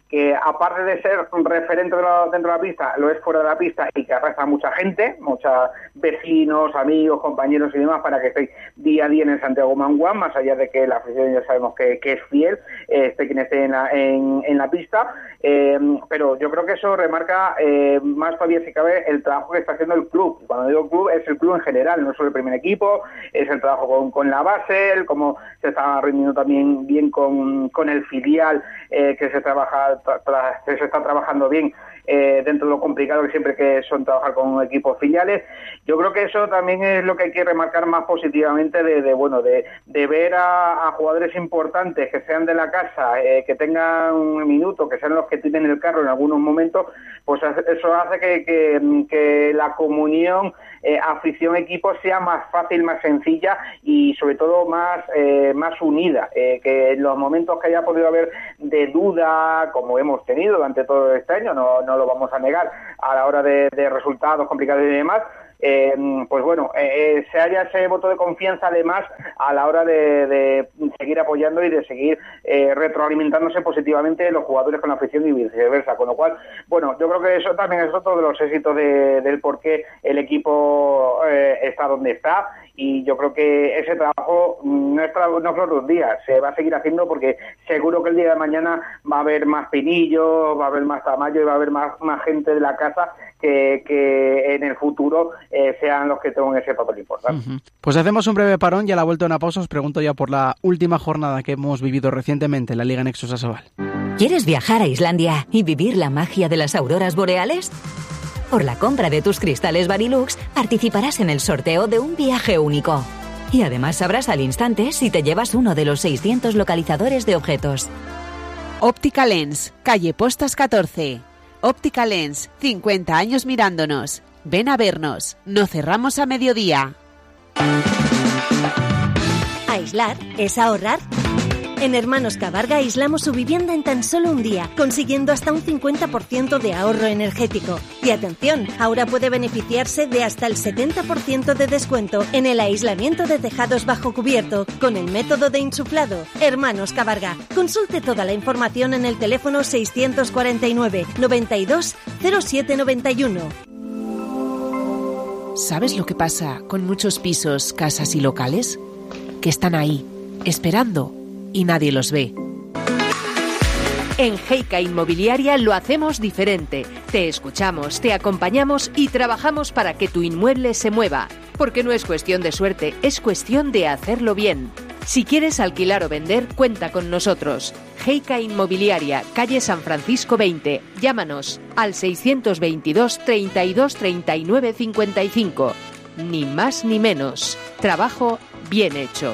que aparte de ser un referente de la, dentro de la pista, lo es fuera de la pista y que arrastra a mucha gente, muchos vecinos, amigos, compañeros y demás, para que estéis día a día en el Santiago Manguán, más allá de que la afición ya sabemos que, que es fiel, eh, esté quien esté en la, en, en la pista, eh, pero yo creo que eso remarca eh, más todavía, si cabe, el trabajo que está haciendo el club. Cuando digo club, es el club en general, no solo el primer equipo, es el trabajo con, con la base, el cómo se está rindiendo también bien con, con el filial, eh, que se trabaja tra, tra, que se está trabajando bien eh, dentro de lo complicado que siempre que son trabajar con equipos filiales. Yo creo que eso también es lo que hay que remarcar más positivamente de, de bueno de, de ver a, a jugadores importantes que sean de la casa, eh, que tengan un minuto, que sean los que tienen el carro en algunos momentos, pues eso hace que, que, que la comunión eh, afición-equipo sea más fácil, más sencilla y sobre todo más eh, más unida, eh, que en los momentos que haya podido haber de duda, como hemos tenido durante todo este año, no, no lo vamos a negar, a la hora de, de resultados complicados y demás, Eh, pues bueno, eh, se haya ese voto de confianza además a la hora de, de seguir apoyando y de seguir eh, retroalimentándose positivamente los jugadores con la afición y viceversa, con lo cual, bueno, yo creo que eso también es otro de los éxitos de, del por qué el equipo eh, está donde está, y yo creo que ese trabajo no es, no es por dos días, se va a seguir haciendo porque seguro que el día de mañana va a haber más Pinillos, va a haber más Tamayo y va a haber más, más gente de la casa que, que en el futuro eh, sean los que tengan ese papel importante. Uh-huh. Pues hacemos un breve parón y a la vuelta de una pausa os pregunto ya por la última jornada que hemos vivido recientemente en la Liga Nexus Asobal. ¿Quieres viajar a Islandia y vivir la magia de las auroras boreales? Por la compra de tus cristales Varilux participarás en el sorteo de un viaje único. Y además sabrás al instante si te llevas uno de los seiscientos localizadores de objetos. Óptica Lens, calle Postas catorce. Óptica Lens, cincuenta años mirándonos. Ven a vernos, no cerramos a mediodía. ¿Aislar es ahorrar? En Hermanos Cabarga aislamos su vivienda en tan solo un día, consiguiendo hasta un cincuenta por ciento de ahorro energético. Y atención, ahora puede beneficiarse de hasta el setenta por ciento de descuento en el aislamiento de tejados bajo cubierto con el método de insuflado. Hermanos Cabarga. Consulte toda la información en el teléfono seiscientos cuarenta y nueve, noventa y dos, cero siete noventa y uno. ¿Sabes lo que pasa con muchos pisos, casas y locales? Que están ahí, esperando, y nadie los ve. En Heika Inmobiliaria lo hacemos diferente. Te escuchamos, te acompañamos y trabajamos para que tu inmueble se mueva. Porque no es cuestión de suerte, es cuestión de hacerlo bien. Si quieres alquilar o vender, cuenta con nosotros. Heika Inmobiliaria, calle San Francisco veinte. Llámanos al seiscientos veintidós, treinta y dos, treinta y nueve, cincuenta y cinco. Ni más ni menos. Trabajo bien hecho.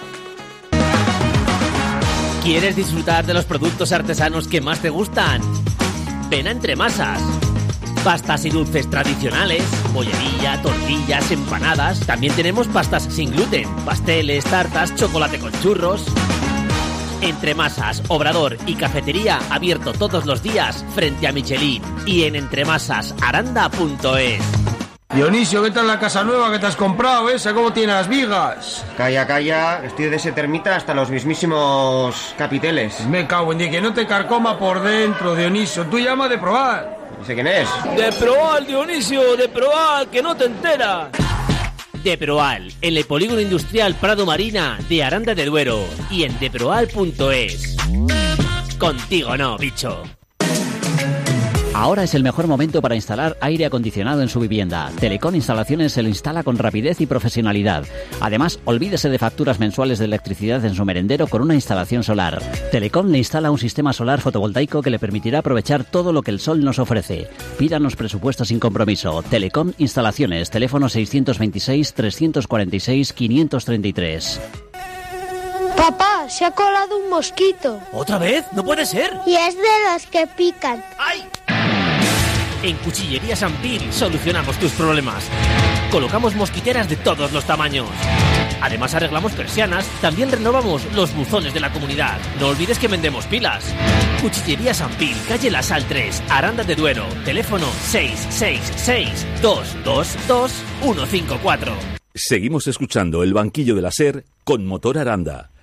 ¿Quieres disfrutar de los productos artesanos que más te gustan? Ven a Entremasas. Pastas y dulces tradicionales, bollería, tortillas, empanadas. También tenemos pastas sin gluten, pasteles, tartas, chocolate con churros. Entremasas, Obrador y Cafetería abierto todos los días frente a Michelin y en entremasas aranda punto es. Dionisio, ¿qué tal la casa nueva que te has comprado, esa? ¿Cómo tiene las vigas? Calla, calla, estoy de ese termita hasta los mismísimos capiteles. Me cago en Dios, que no te carcoma por dentro, Dionisio. Tú llama de probar. ¿No sé quién es? De Proal, Dionisio, de Proal, que no te enteras. De Proal, en el polígono industrial Prado Marina de Aranda de Duero y en deproal punto es. Contigo no, bicho. Ahora es el mejor momento para instalar aire acondicionado en su vivienda. Telecom Instalaciones se lo instala con rapidez y profesionalidad. Además, olvídese de facturas mensuales de electricidad en su merendero con una instalación solar. Telecom le instala un sistema solar fotovoltaico que le permitirá aprovechar todo lo que el sol nos ofrece. Pídanos presupuestos sin compromiso. Telecom Instalaciones, teléfono seiscientos veintiséis, trescientos cuarenta y seis, quinientos treinta y tres. Papá, se ha colado un mosquito. ¿Otra vez? ¡No puede ser! Y es de los que pican. ¡Ay! En Cuchillería Sampil solucionamos tus problemas. Colocamos mosquiteras de todos los tamaños. Además arreglamos persianas, también renovamos los buzones de la comunidad. No olvides que vendemos pilas. Cuchillería Sampil, calle La Sal tres, Aranda de Duero. Teléfono seis seis seis, dos dos dos, uno cinco cuatro. Seguimos escuchando El Banquillo de la SER con Motor Aranda.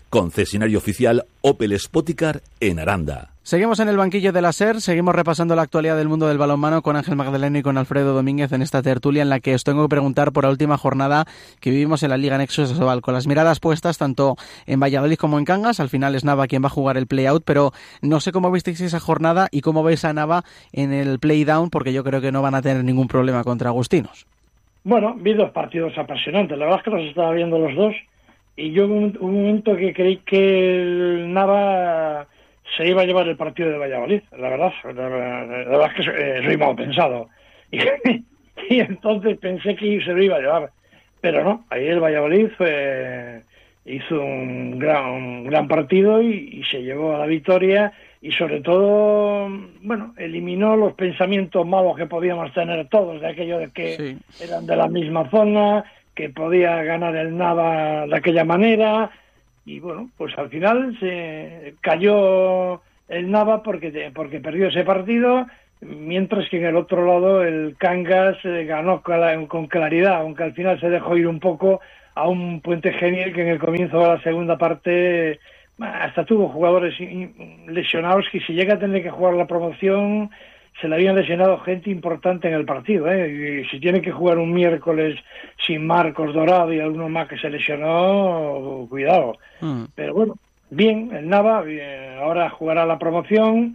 concesionario oficial Opel Spoticar en Aranda. Seguimos en el banquillo de la SER, seguimos repasando la actualidad del mundo del balonmano con Ángel Magdaleno y con Alfredo Domínguez en esta tertulia en la que os tengo que preguntar por la última jornada que vivimos en la Liga Nexus Asobal, con las miradas puestas tanto en Valladolid como en Cangas. Al final es Nava quien va a jugar el play-out, pero no sé cómo visteis esa jornada y cómo veis a Nava en el play-down, porque yo creo que no van a tener ningún problema contra Agustinos. Bueno, vi dos partidos apasionantes, la verdad es que los estaba viendo los dos y yo hubo un, un momento que creí que el Nava se iba a llevar el partido de Valladolid, la verdad, la, la, la verdad es que eh, soy mal pensado. Y, y entonces pensé que se lo iba a llevar, pero no, ahí el Valladolid fue, hizo un gran, un gran partido y, y se llevó a la victoria y sobre todo, bueno, eliminó los pensamientos malos que podíamos tener todos, de aquello de que sí. eran de la misma zona, que podía ganar el Nava de aquella manera. Y bueno, pues al final se cayó el Nava porque, porque perdió ese partido, mientras que en el otro lado el Cangas ganó con claridad, aunque al final se dejó ir un poco a un Puente Genil que en el comienzo de la segunda parte hasta tuvo jugadores lesionados que si llega a tener que jugar la promoción se le habían lesionado gente importante en el partido, ¿eh? Y si tiene que jugar un miércoles sin Marcos Dorado y alguno más que se lesionó, cuidado. Mm. Pero bueno, bien, el Nava bien, ahora jugará la promoción.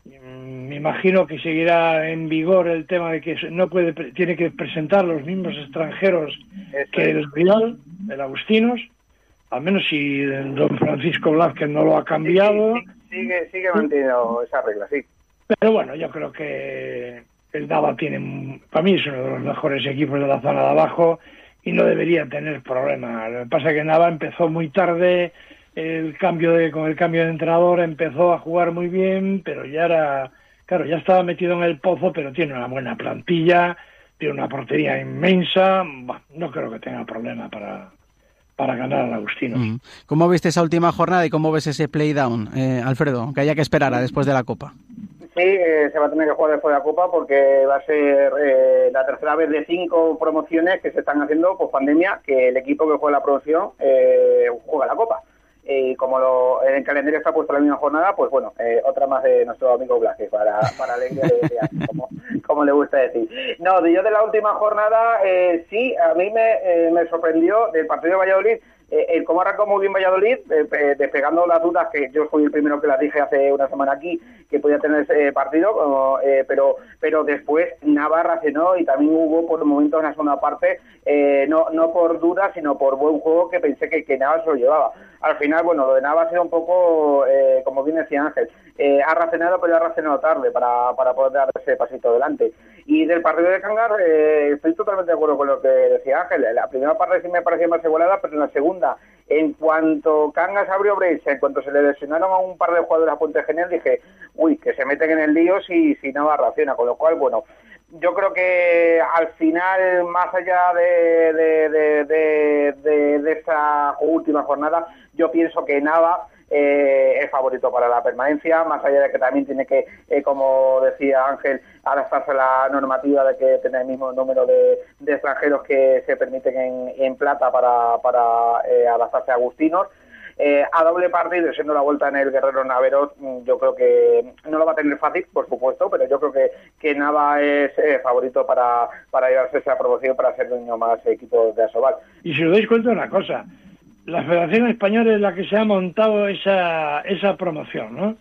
Me imagino que seguirá en vigor el tema de que no puede, tiene que presentar los mismos extranjeros que el rival, el Agustinos, al menos si el don Francisco Blázquez no lo ha cambiado. Sí, sí, sigue, sigue manteniendo esa regla, sí. Pero bueno, yo creo que el Nava tiene, para mí es uno de los mejores equipos de la zona de abajo y no debería tener problemas. Lo que pasa es que Nava empezó muy tarde, el cambio de, con el cambio de entrenador empezó a jugar muy bien, pero ya era, claro, ya estaba metido en el pozo, pero tiene una buena plantilla, tiene una portería inmensa, bah, no creo que tenga problema para... para ganar al Agustinos. Mm. ¿Cómo viste esa última jornada y cómo ves ese play-down, eh, Alfredo, que haya que esperar a después de la Copa? Sí, eh, se va a tener que jugar después de la Copa porque va a ser eh, la tercera vez de cinco promociones que se están haciendo por pandemia que el equipo que juega la promoción eh, juega la Copa. Y como lo, en el calendario está puesto la misma jornada, pues bueno, eh, otra más de nuestro amigo Blázquez para, para alegría de, de como, como le gusta decir. No, yo de la última jornada, eh, sí, a mí me, eh, me sorprendió del partido de Valladolid, eh, el cómo arrancó muy bien Valladolid, eh, eh, despegando las dudas, que yo fui el primero que las dije hace una semana aquí, que podía tener ese partido, como, eh, pero pero después Navarra cenó y también hubo por momentos en la segunda parte, eh, no no por dudas, sino por buen juego que pensé que, que Navarra se lo llevaba. Al final, bueno, lo de Nava ha sido un poco, eh, como bien decía Ángel, eh, ha racionado, pero ha racionado tarde para, para poder dar ese pasito adelante. Y del partido de Cangas, eh, estoy totalmente de acuerdo con lo que decía Ángel. La primera parte sí me parecía más igualada, pero en la segunda, en cuanto Cangas abrió brecha, en cuanto se le lesionaron a un par de jugadores a Puente Genil, dije, uy, que se meten en el lío si, si Nava raciona. Con lo cual, bueno, yo creo que al final, más allá de, de, de, de, de, de esta última jornada, yo pienso que Nava eh, es favorito para la permanencia, más allá de que también tiene que, eh, como decía Ángel, adaptarse a la normativa de que tener el mismo número de, de extranjeros que se permiten en, en plata para, para eh, adaptarse a Agustinos. Eh, a doble partido, siendo la vuelta en el Guerrero Naveros, yo creo que no lo va a tener fácil, por supuesto, pero yo creo que, que Nava es eh, favorito para, para llevarse esa promoción, para ser dueño más equipo de Asobal. Y si os dais cuenta de una cosa, la Federación Española es la que se ha montado esa, esa promoción, ¿no?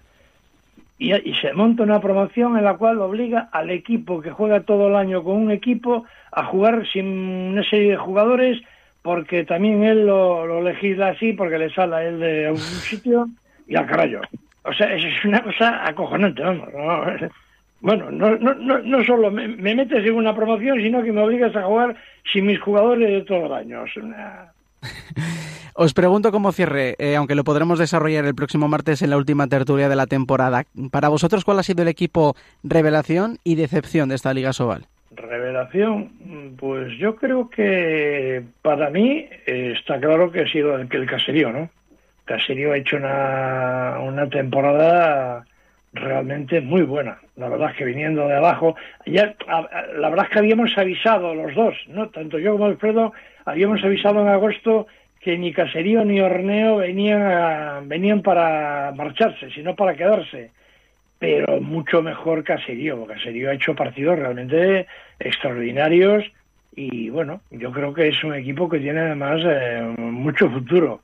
Y, y se monta una promoción en la cual obliga al equipo que juega todo el año con un equipo a jugar sin una serie de jugadores, porque también él lo, lo legisla así, porque le sale a él de un sitio y al carajo. O sea, es una cosa acojonante, vamos. ¿No? Bueno, no, no, no, no solo me, me metes en una promoción, sino que me obligas a jugar sin mis jugadores de todo el año. Es una... Os pregunto como cierre, eh, aunque lo podremos desarrollar el próximo martes en la última tertulia de la temporada. Para vosotros, ¿cuál ha sido el equipo revelación y decepción de esta Liga Asobal? Revelación, pues yo creo que para mí eh, está claro que ha sido el, el Caserío, ¿no? Caserío ha hecho una, una temporada realmente muy buena. La verdad es que viniendo de abajo, ya a, a, la verdad es que habíamos avisado los dos, ¿no? Tanto yo como Alfredo habíamos avisado en agosto que ni Caserío ni Horneo venían, a, venían para marcharse, sino para quedarse. Pero mucho mejor Caserío. Caserío ha hecho partidos realmente extraordinarios y bueno, yo creo que es un equipo que tiene además eh, mucho futuro.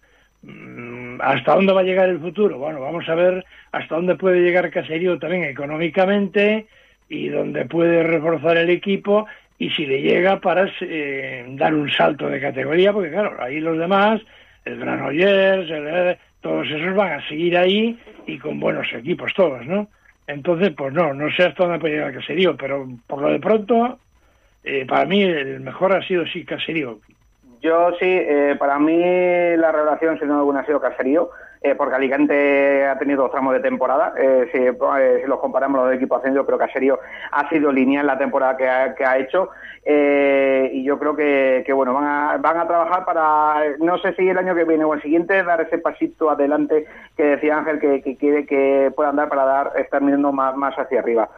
¿Hasta dónde va a llegar el futuro? Bueno, vamos a ver hasta dónde puede llegar Caserío también económicamente y dónde puede reforzar el equipo y si le llega para eh, dar un salto de categoría, porque claro, ahí los demás, el Granollers, el, todos esos van a seguir ahí y con buenos equipos todos, ¿no? Entonces, pues no, no sé hasta dónde puede llegar Caserío, pero por lo de pronto, eh, para mí el mejor ha sido sí Caserío. Yo sí, eh, para mí la revelación sin duda alguna ha sido Caserío, eh, porque Alicante ha tenido dos tramos de temporada, eh, si, eh, si los comparamos los equipos ascendidos, pero Caserío ha sido lineal la temporada que ha, que ha hecho, eh, y yo creo que, que bueno, van a, van a trabajar para, no sé si el año que viene o el siguiente, dar ese pasito adelante que decía Ángel que, que quiere que puedan dar para dar, estar mirando más, más hacia arriba.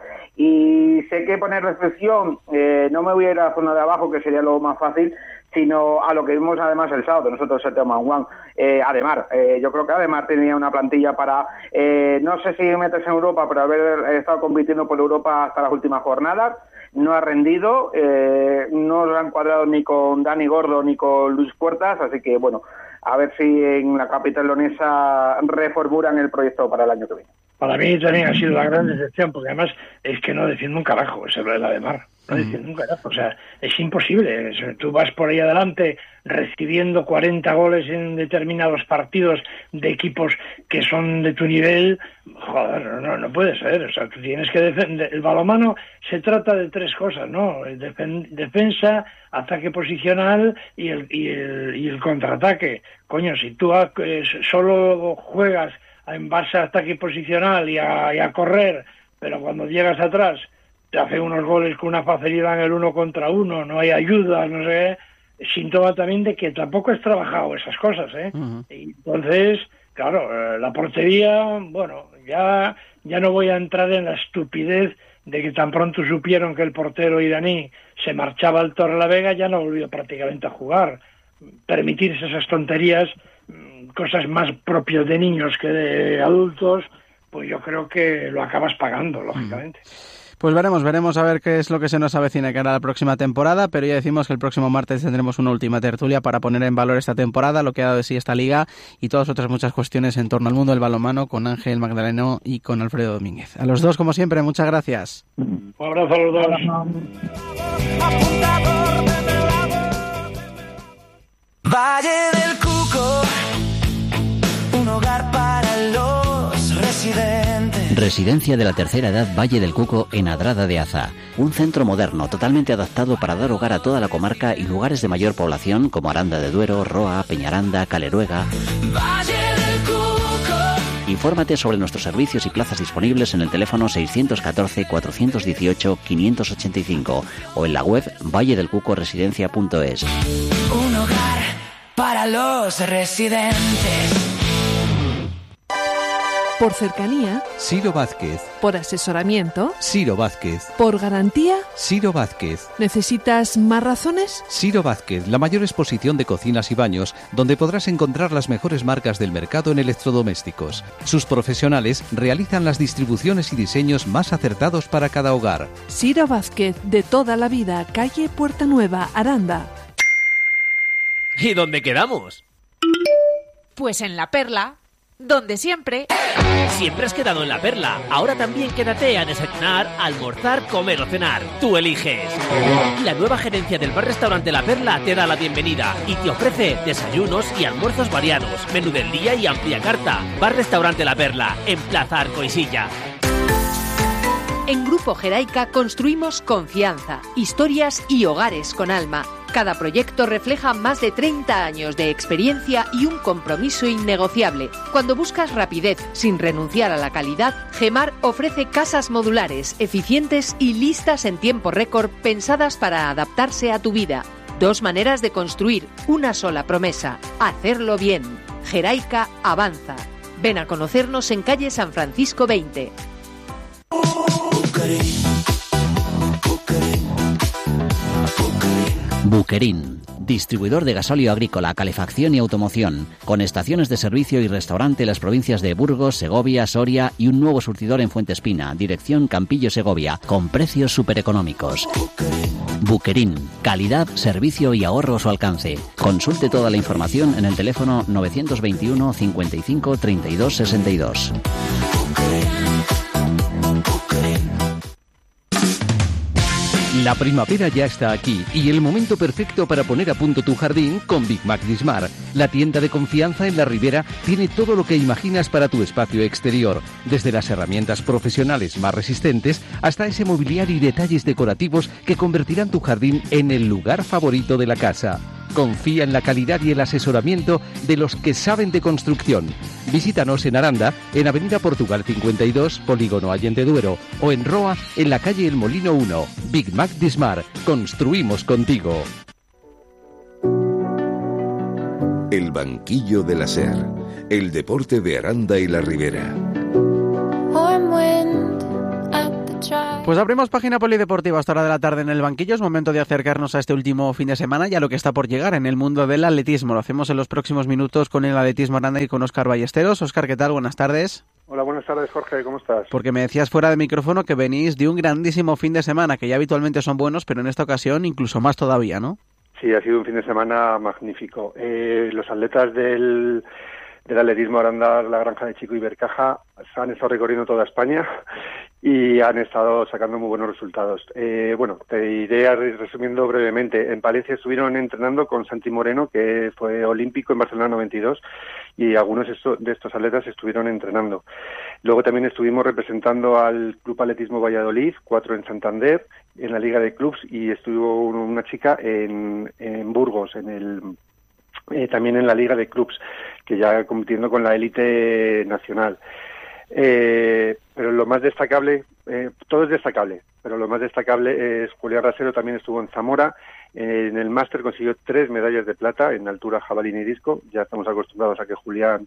Y sé que poner restricción, eh, no me voy a ir a la zona de abajo, que sería lo más fácil, sino a lo que vimos además el sábado, nosotros el tema Juan, eh, Ademar. Eh, yo creo que Ademar tenía una plantilla para, eh, no sé si meterse en Europa, pero haber estado compitiendo por Europa hasta las últimas jornadas, no ha rendido, eh, no lo han cuadrado ni con Dani Gordo ni con Luis Puertas, así que bueno, a ver si en la capital leonesa reformulan el proyecto para el año que viene. Para mí también ha sido la gran decepción, porque además es que no defiende un carajo, es el Ademar. No defiende un carajo, o sea, es imposible. Tú vas por ahí adelante recibiendo cuarenta goles en determinados partidos de equipos que son de tu nivel, joder, no, no puede ser. O sea, tú tienes que defender. El balonmano se trata de tres cosas, ¿no? Defen- defensa, ataque posicional y el, y el, y el contraataque. Coño, si tú eh, solo juegas en base a ataque posicional y a, y a correr, pero cuando llegas atrás te hace unos goles con una facilidad en el uno contra uno, no hay ayuda, no sé, síntoma también de que tampoco has trabajado esas cosas, ¿eh? Uh-huh. Y entonces, claro, la portería, bueno, ya, ya no voy a entrar en la estupidez de que tan pronto supieron que el portero iraní se marchaba al Torrelavega, ya no volvió prácticamente a jugar. Permitirse esas tonterías, cosas más propias de niños que de adultos, pues yo creo que lo acabas pagando, lógicamente. Pues veremos, veremos a ver qué es lo que se nos avecina cara a la próxima temporada, pero ya decimos que el próximo martes tendremos una última tertulia para poner en valor esta temporada, lo que ha dado de sí esta liga y todas otras muchas cuestiones en torno al mundo del balonmano con Ángel Magdaleno y con Alfredo Domínguez. A los dos, como siempre, muchas gracias. Un abrazo a los dos. Valle del Cuco, un hogar para los residentes. Residencia de la Tercera Edad Valle del Cuco en Adrada de Aza. Un centro moderno totalmente adaptado para dar hogar a toda la comarca y lugares de mayor población como Aranda de Duero, Roa, Peñaranda, Caleruega. Valle del Cuco. Infórmate sobre nuestros servicios y plazas disponibles en el teléfono seiscientos catorce, cuatrocientos dieciocho, quinientos ochenta y cinco o en la web valle del cuco residencia punto es. Un hogar para los residentes. Por cercanía, Ciro Vázquez. por asesoramiento, Ciro Vázquez. por garantía. Ciro Vázquez. ¿Necesitas más razones? Ciro Vázquez, la mayor exposición de cocinas y baños, donde podrás encontrar las mejores marcas del mercado en electrodomésticos. Sus profesionales realizan las distribuciones y diseños más acertados para cada hogar. Ciro Vázquez, de toda la vida, calle Puerta Nueva, Aranda. ¿Y dónde quedamos? Pues en La Perla, donde siempre... Siempre has quedado en La Perla. Ahora también quédate a desayunar, almorzar, comer o cenar. Tú eliges. La nueva gerencia del bar-restaurante La Perla te da la bienvenida y te ofrece desayunos y almuerzos variados, menú del día y amplia carta. Bar-restaurante La Perla, en Plaza Arcoisilla. En Grupo Jeraica construimos confianza, historias y hogares con alma. Cada proyecto refleja más de treinta años de experiencia y un compromiso innegociable. Cuando buscas rapidez sin renunciar a la calidad, Gemar ofrece casas modulares, eficientes y listas en tiempo récord, pensadas para adaptarse a tu vida. Dos maneras de construir una sola promesa: hacerlo bien. Jeraica avanza. Ven a conocernos en calle San Francisco veinte. Buquerín, distribuidor de gasóleo agrícola, calefacción y automoción, con estaciones de servicio y restaurante en las provincias de Burgos, Segovia, Soria y un nuevo surtidor en Fuentespina, dirección Campillo Segovia, con precios supereconómicos. Buquerín, calidad, servicio y ahorro a su alcance. Consulte toda la información en el teléfono novecientos veintiuno cincuenta y cinco treinta y dos sesenta y dos. La primavera ya está aquí y el momento perfecto para poner a punto tu jardín con Big Mac Dismar. La tienda de confianza en la Ribera tiene todo lo que imaginas para tu espacio exterior, desde las herramientas profesionales más resistentes hasta ese mobiliario y detalles decorativos que convertirán tu jardín en el lugar favorito de la casa. Confía en la calidad y el asesoramiento de los que saben de construcción. Visítanos en Aranda, en Avenida Portugal cincuenta y dos, Polígono Allende Duero, o en Roa, en la calle El Molino uno. Big Mac Dismar. Construimos contigo. El banquillo de la SER. El deporte de Aranda y la Ribera. Pues abrimos página polideportiva hasta hora de la tarde en el banquillo. Es momento de acercarnos a este último fin de semana y a lo que está por llegar en el mundo del atletismo. Lo hacemos en los próximos minutos con el Atletismo Aranda y con Óscar Ballesteros. Óscar, ¿qué tal? Buenas tardes. Hola, buenas tardes, Jorge. ¿Cómo estás? Porque me decías fuera de micrófono que venís de un grandísimo fin de semana, que ya habitualmente son buenos, pero en esta ocasión incluso más todavía, ¿no? Sí, ha sido un fin de semana magnífico. Eh, los atletas del... del atletismo Aranda, la Granja de Chico y Bercaja han estado recorriendo toda España y han estado sacando muy buenos resultados. Eh, bueno, te iré resumiendo brevemente. En Palencia estuvieron entrenando con Santi Moreno, que fue olímpico en Barcelona noventa y dos, y algunos de estos atletas estuvieron entrenando. Luego también estuvimos representando al Club Atletismo Valladolid, cuatro en Santander, en la Liga de Clubs, y estuvo una chica en, en Burgos, en el... Eh, también en la Liga de Clubs, que ya compitiendo con la élite nacional. Eh, pero lo más destacable, eh, todo es destacable, pero lo más destacable es Julián Rasero, también estuvo en Zamora, eh, en el máster consiguió tres medallas de plata en altura, jabalina y disco. Ya estamos acostumbrados a que Julián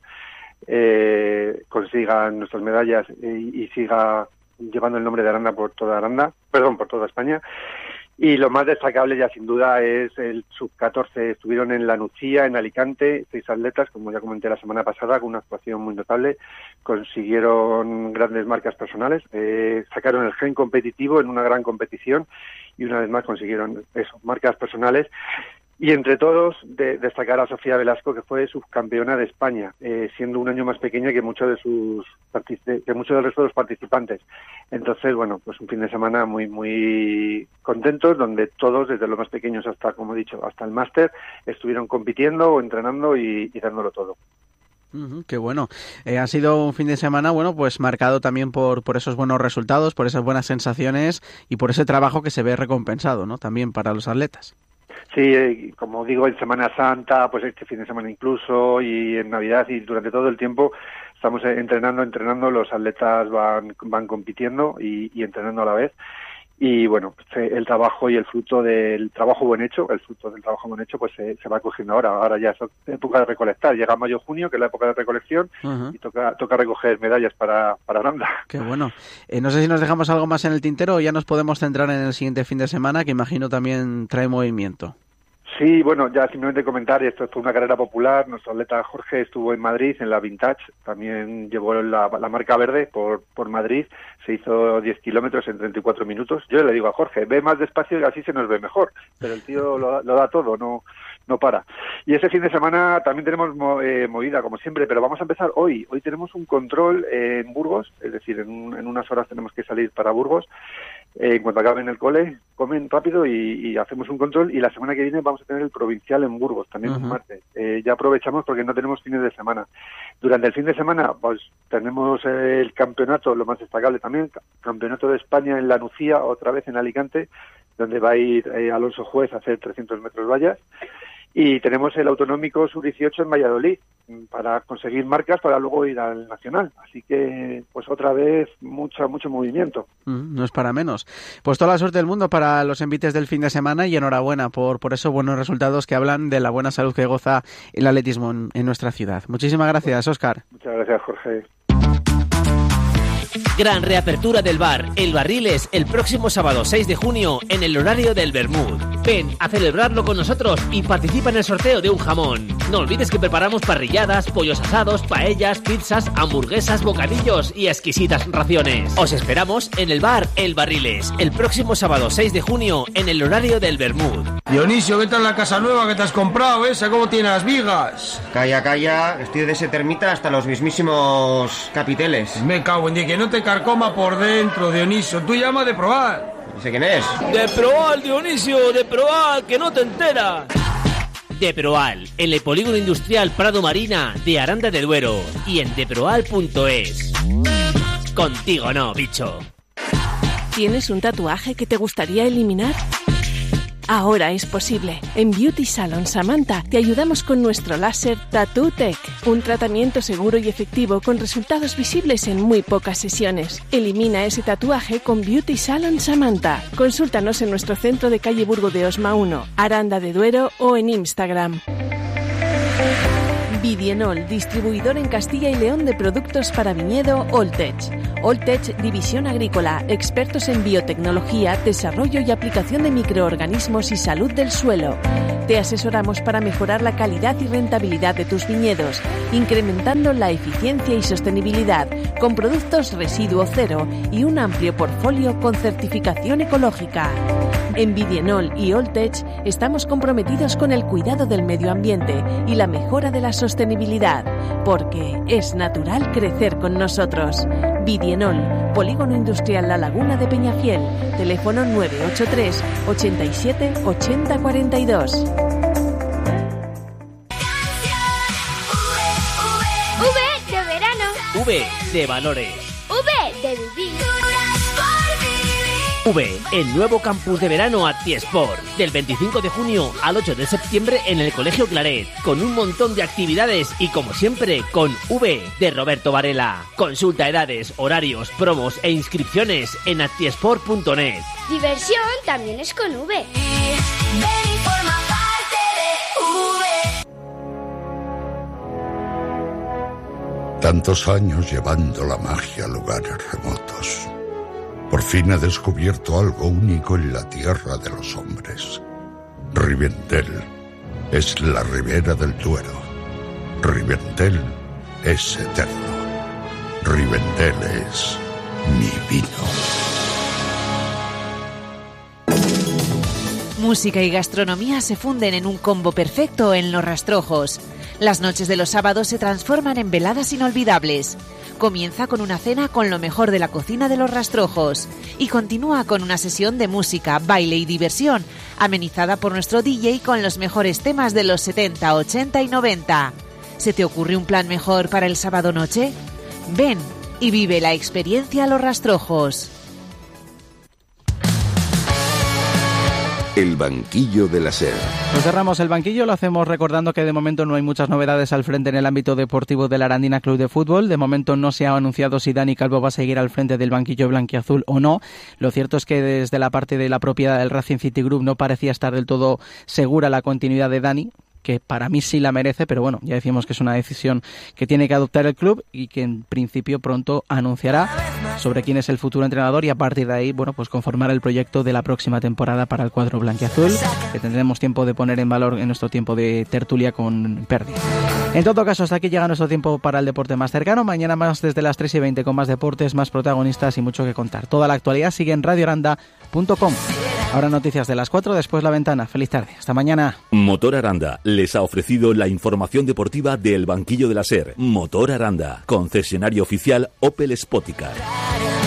eh, consiga nuestras medallas y, y siga llevando el nombre de Aranda por toda Aranda, perdón, por toda España. Y lo más destacable ya sin duda es el sub catorce. Estuvieron en La Nucía, en Alicante, seis atletas, como ya comenté la semana pasada, con una actuación muy notable. Consiguieron grandes marcas personales, eh, sacaron el gen competitivo en una gran competición y una vez más consiguieron eso, marcas personales. Y entre todos, de, destacar a Sofía Velasco, que fue subcampeona de España, eh, siendo un año más pequeña que muchos de sus que muchos del resto de los participantes. Entonces, bueno, pues un fin de semana muy muy contentos, donde todos, desde los más pequeños hasta, como he dicho, hasta el máster, estuvieron compitiendo o entrenando y, y dándolo todo. Uh-huh, qué bueno. Eh, ha sido un fin de semana, bueno, pues marcado también por, por esos buenos resultados, por esas buenas sensaciones y por ese trabajo que se ve recompensado, ¿no? También para los atletas. Sí, como digo, en Semana Santa, pues este fin de semana incluso, y en Navidad y durante todo el tiempo estamos entrenando, entrenando, los atletas van van compitiendo y, y entrenando a la vez. Y bueno, pues el trabajo y el fruto del trabajo buen hecho, el fruto del trabajo buen hecho, pues se, se va cogiendo ahora. Ahora ya es época de recolectar. Llega mayo, junio, que es la época de recolección, uh-huh. y toca toca recoger medallas para, para Aranda. Qué bueno. Eh, no sé si nos dejamos algo más en el tintero o ya nos podemos centrar en el siguiente fin de semana, que imagino también trae movimiento. Sí, bueno, ya simplemente comentar, esto fue una carrera popular, nuestro atleta Jorge estuvo en Madrid, en la Vintage, también llevó la, la marca verde por, por Madrid, se hizo diez kilómetros en treinta y cuatro minutos. Yo le digo a Jorge, ve más despacio y así se nos ve mejor, pero el tío lo, lo da todo, no no para. Y ese fin de semana también tenemos eh, movida, como siempre, pero vamos a empezar hoy. Hoy tenemos un control en Burgos, es decir, en, un, en unas horas tenemos que salir para Burgos. Eh, en cuanto acaben el cole, comen rápido y, y hacemos un control, y la semana que viene vamos a tener el provincial en Burgos, también uh-huh. un martes. Eh, ya aprovechamos porque no tenemos fines de semana. Durante el fin de semana pues tenemos el campeonato, lo más destacable también, campeonato de España en La Nucía, otra vez en Alicante, donde va a ir eh, Alonso Juez a hacer trescientos metros vallas. Y tenemos el autonómico sub dieciocho en Valladolid para conseguir marcas para luego ir al nacional. Así que, pues otra vez, mucho, mucho movimiento. Mm, no es para menos. Pues toda la suerte del mundo para los envites del fin de semana y enhorabuena por, por esos buenos resultados que hablan de la buena salud que goza el atletismo en, en nuestra ciudad. Muchísimas gracias, Óscar. Muchas gracias, Jorge. Gran reapertura del bar El Barriles el próximo sábado seis de junio en el horario del Bermud. Ven a celebrarlo con nosotros y participa en el sorteo de un jamón. No olvides que preparamos parrilladas, pollos asados, paellas, pizzas, hamburguesas, bocadillos y exquisitas raciones. Os esperamos en el bar El Barriles el próximo sábado seis de junio en el horario del Bermud. Dionisio, ¿qué tal la casa nueva que te has comprado, esa? ¿Cómo tiene las vigas? Calla, calla, estoy de ese termita hasta los mismísimos capiteles. Me cago en Dios, que no te carcoma por dentro, Dionisio. Tú llama de probar. No sé quién es. De Proal, Dionisio, de Proal, que no te enteras. De Proal, en el polígono industrial Prado Marina de Aranda de Duero y en deproal punto es. Contigo no, bicho. ¿Tienes un tatuaje que te gustaría eliminar? Ahora es posible. En Beauty Salon Samantha te ayudamos con nuestro láser Tattoo Tech, un tratamiento seguro y efectivo con resultados visibles en muy pocas sesiones. Elimina ese tatuaje con Beauty Salon Samantha. Consúltanos en nuestro centro de calle Burgo de Osma uno, Aranda de Duero o en Instagram. Vidienol, distribuidor en Castilla y León de productos para viñedo Oltech. Oltech, división agrícola, expertos en biotecnología, desarrollo y aplicación de microorganismos y salud del suelo. Te asesoramos para mejorar la calidad y rentabilidad de tus viñedos, incrementando la eficiencia y sostenibilidad, con productos residuo cero y un amplio portfolio con certificación ecológica. En Vidienol y Oltech estamos comprometidos con el cuidado del medio ambiente y la mejora de la sostenibilidad, porque es natural crecer con nosotros. Vidienol, Polígono Industrial La Laguna de Peñafiel, teléfono nueve ocho tres, ochenta y siete, ochenta cuarenta y dos. V de verano. V de valores. V de vivir. V, el nuevo campus de verano Actiesport, del veinticinco de junio al ocho de septiembre en el Colegio Claret, con un montón de actividades y como siempre con V de Roberto Varela. Consulta edades, horarios, promos e inscripciones en actiesport punto net. Diversión también es con V. Ven y forma parte de V. Tantos años llevando la magia a lugares remotos. Por fin he descubierto algo único en la tierra de los hombres. Rivendell es la ribera del Duero. Rivendell es eterno. Rivendell es mi vino. Música y gastronomía se funden en un combo perfecto en Los Rastrojos. Las noches de los sábados se transforman en veladas inolvidables. Comienza con una cena con lo mejor de la cocina de Los Rastrojos y continúa con una sesión de música, baile y diversión, amenizada por nuestro D J con los mejores temas de los setenta, ochenta y noventa. ¿Se te ocurre un plan mejor para el sábado noche? Ven y vive la experiencia Los Rastrojos. El banquillo de la SER. Pues cerramos el banquillo, lo hacemos recordando que de momento no hay muchas novedades al frente en el ámbito deportivo del Arandina Club de Fútbol. De momento no se ha anunciado si Dani Calvo va a seguir al frente del banquillo blanquiazul o no. Lo cierto es que desde la parte de la propiedad del Racing City Group no parecía estar del todo segura la continuidad de Dani, que para mí sí la merece, pero bueno, ya decimos que es una decisión que tiene que adoptar el club y que en principio pronto anunciará sobre quién es el futuro entrenador y a partir de ahí, bueno, pues conformar el proyecto de la próxima temporada para el cuadro blanquiazul, que tendremos tiempo de poner en valor en nuestro tiempo de tertulia con Perdi. En todo caso, hasta aquí llega nuestro tiempo para el deporte más cercano. Mañana más desde las tres y veinte con más deportes, más protagonistas y mucho que contar. Toda la actualidad sigue en radio aranda punto com. Ahora noticias de las cuatro, después La Ventana. Feliz tarde. Hasta mañana. Motor Aranda les ha ofrecido la información deportiva del banquillo de la SER. Motor Aranda, concesionario oficial Opel Spoticar.